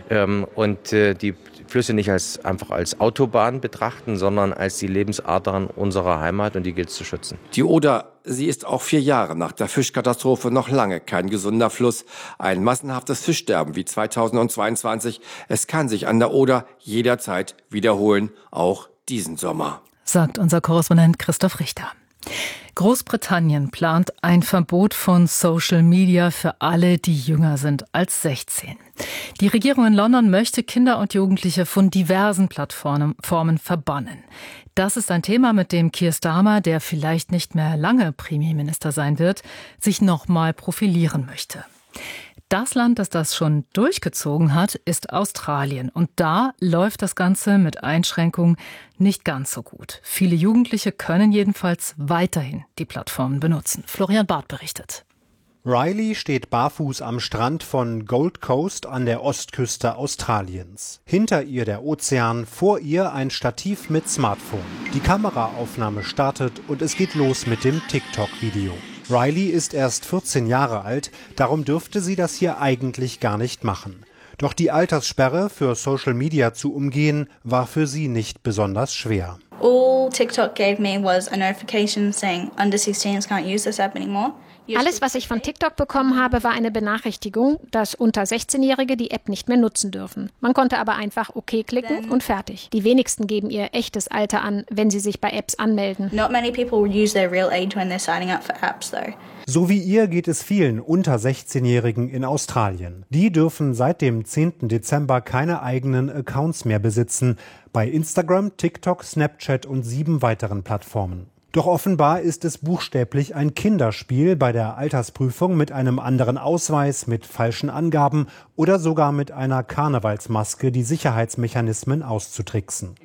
und die Flüsse nicht einfach als Autobahn betrachten, sondern als die Lebensadern unserer Heimat, und die gilt es zu schützen. Die Oder, sie ist auch 4 Jahre nach der Fischkatastrophe noch lange kein gesunder Fluss. Ein massenhaftes Fischsterben wie 2022. Es kann sich an der Oder jederzeit wiederholen, auch diesen Sommer. Sagt unser Korrespondent Christoph Richter. Großbritannien plant ein Verbot von Social Media für alle, die jünger sind als 16. Die Regierung in London möchte Kinder und Jugendliche von diversen Plattformen verbannen. Das ist ein Thema, mit dem Keir Starmer, der vielleicht nicht mehr lange Premierminister sein wird, sich nochmal profilieren möchte. Das Land, das das schon durchgezogen hat, ist Australien. Und da läuft das Ganze mit Einschränkungen nicht ganz so gut. Viele Jugendliche können jedenfalls weiterhin die Plattformen benutzen. Florian Barth berichtet. Riley steht barfuß am Strand von Gold Coast an der Ostküste Australiens. Hinter ihr der Ozean, vor ihr ein Stativ mit Smartphone. Die Kameraaufnahme startet und es geht los mit dem TikTok-Video. Riley ist erst 14 Jahre alt, darum dürfte sie das hier eigentlich gar nicht machen. Doch die Alterssperre für Social Media zu umgehen, war für sie nicht besonders schwer. All TikTok gave me was a notification saying under 16s can't use this app anymore. Alles, was ich von TikTok bekommen habe, war eine Benachrichtigung, dass unter 16-Jährige die App nicht mehr nutzen dürfen. Man konnte aber einfach OK klicken und fertig. Die wenigsten geben ihr echtes Alter an, wenn sie sich bei Apps anmelden. Not many people use their real age when they're signing up for apps though. So wie ihr geht es vielen unter 16-Jährigen in Australien. Die dürfen seit dem 10. Dezember keine eigenen Accounts mehr besitzen. Bei Instagram, TikTok, Snapchat und 7 weiteren Plattformen. Doch offenbar ist es buchstäblich ein Kinderspiel bei der Altersprüfung mit einem anderen Ausweis, mit falschen Angaben oder sogar mit einer Karnevalsmaske die Sicherheitsmechanismen auszutricksen.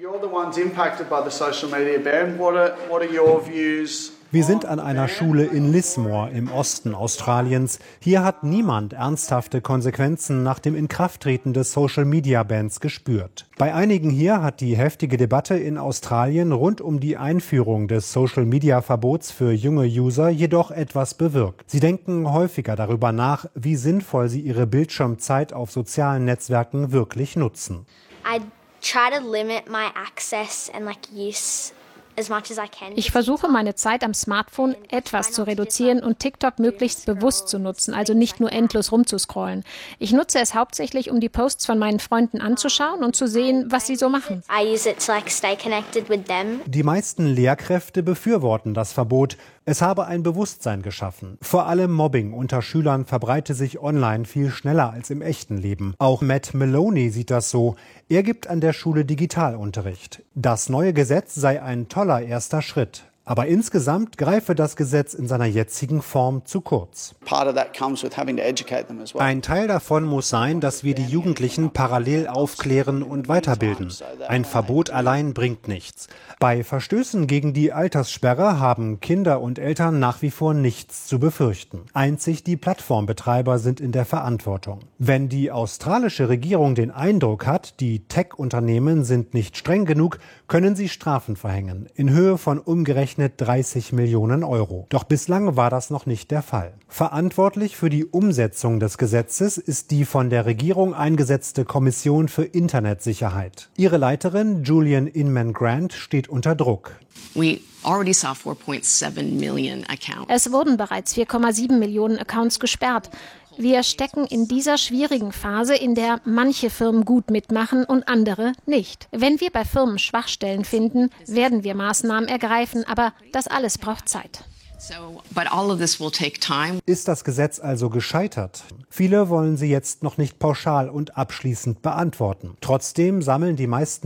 Wir sind an einer Schule in Lismore im Osten Australiens. Hier hat niemand ernsthafte Konsequenzen nach dem Inkrafttreten des Social-Media-Bans gespürt. Bei einigen hier hat die heftige Debatte in Australien rund um die Einführung des Social-Media-Verbots für junge User jedoch etwas bewirkt. Sie denken häufiger darüber nach, wie sinnvoll sie ihre Bildschirmzeit auf sozialen Netzwerken wirklich nutzen. I try to limit my access and use Ich versuche, meine Zeit am Smartphone etwas zu reduzieren und TikTok möglichst bewusst zu nutzen, also nicht nur endlos rumzuscrollen. Ich nutze es hauptsächlich, um die Posts von meinen Freunden anzuschauen und zu sehen, was sie so machen. Die meisten Lehrkräfte befürworten das Verbot. Es habe ein Bewusstsein geschaffen. Vor allem Mobbing unter Schülern verbreite sich online viel schneller als im echten Leben. Auch Matt Maloney sieht das so. Er gibt an der Schule Digitalunterricht. Das neue Gesetz sei ein toller erster Schritt. Aber insgesamt greife das Gesetz in seiner jetzigen Form zu kurz. Ein Teil davon muss sein, dass wir die Jugendlichen parallel aufklären und weiterbilden. Ein Verbot allein bringt nichts. Bei Verstößen gegen die Alterssperre haben Kinder und Eltern nach wie vor nichts zu befürchten. Einzig die Plattformbetreiber sind in der Verantwortung. Wenn die australische Regierung den Eindruck hat, die Tech-Unternehmen sind nicht streng genug, können sie Strafen verhängen, in Höhe von umgerechnet 30 Millionen Euro. Doch bislang war das noch nicht der Fall. Verantwortlich für die Umsetzung des Gesetzes ist die von der Regierung eingesetzte Kommission für Internetsicherheit. Ihre Leiterin Julian Inman-Grant steht unter Druck. Es wurden bereits 4,7 Millionen Accounts gesperrt. Wir stecken in dieser schwierigen Phase, in der manche Firmen gut mitmachen und andere nicht. Wenn wir bei Firmen Schwachstellen finden, werden wir Maßnahmen ergreifen, aber das alles braucht Zeit. Ist das Gesetz also gescheitert? Viele wollen sie jetzt noch nicht pauschal und abschließend beantworten. Trotzdem sammeln die meisten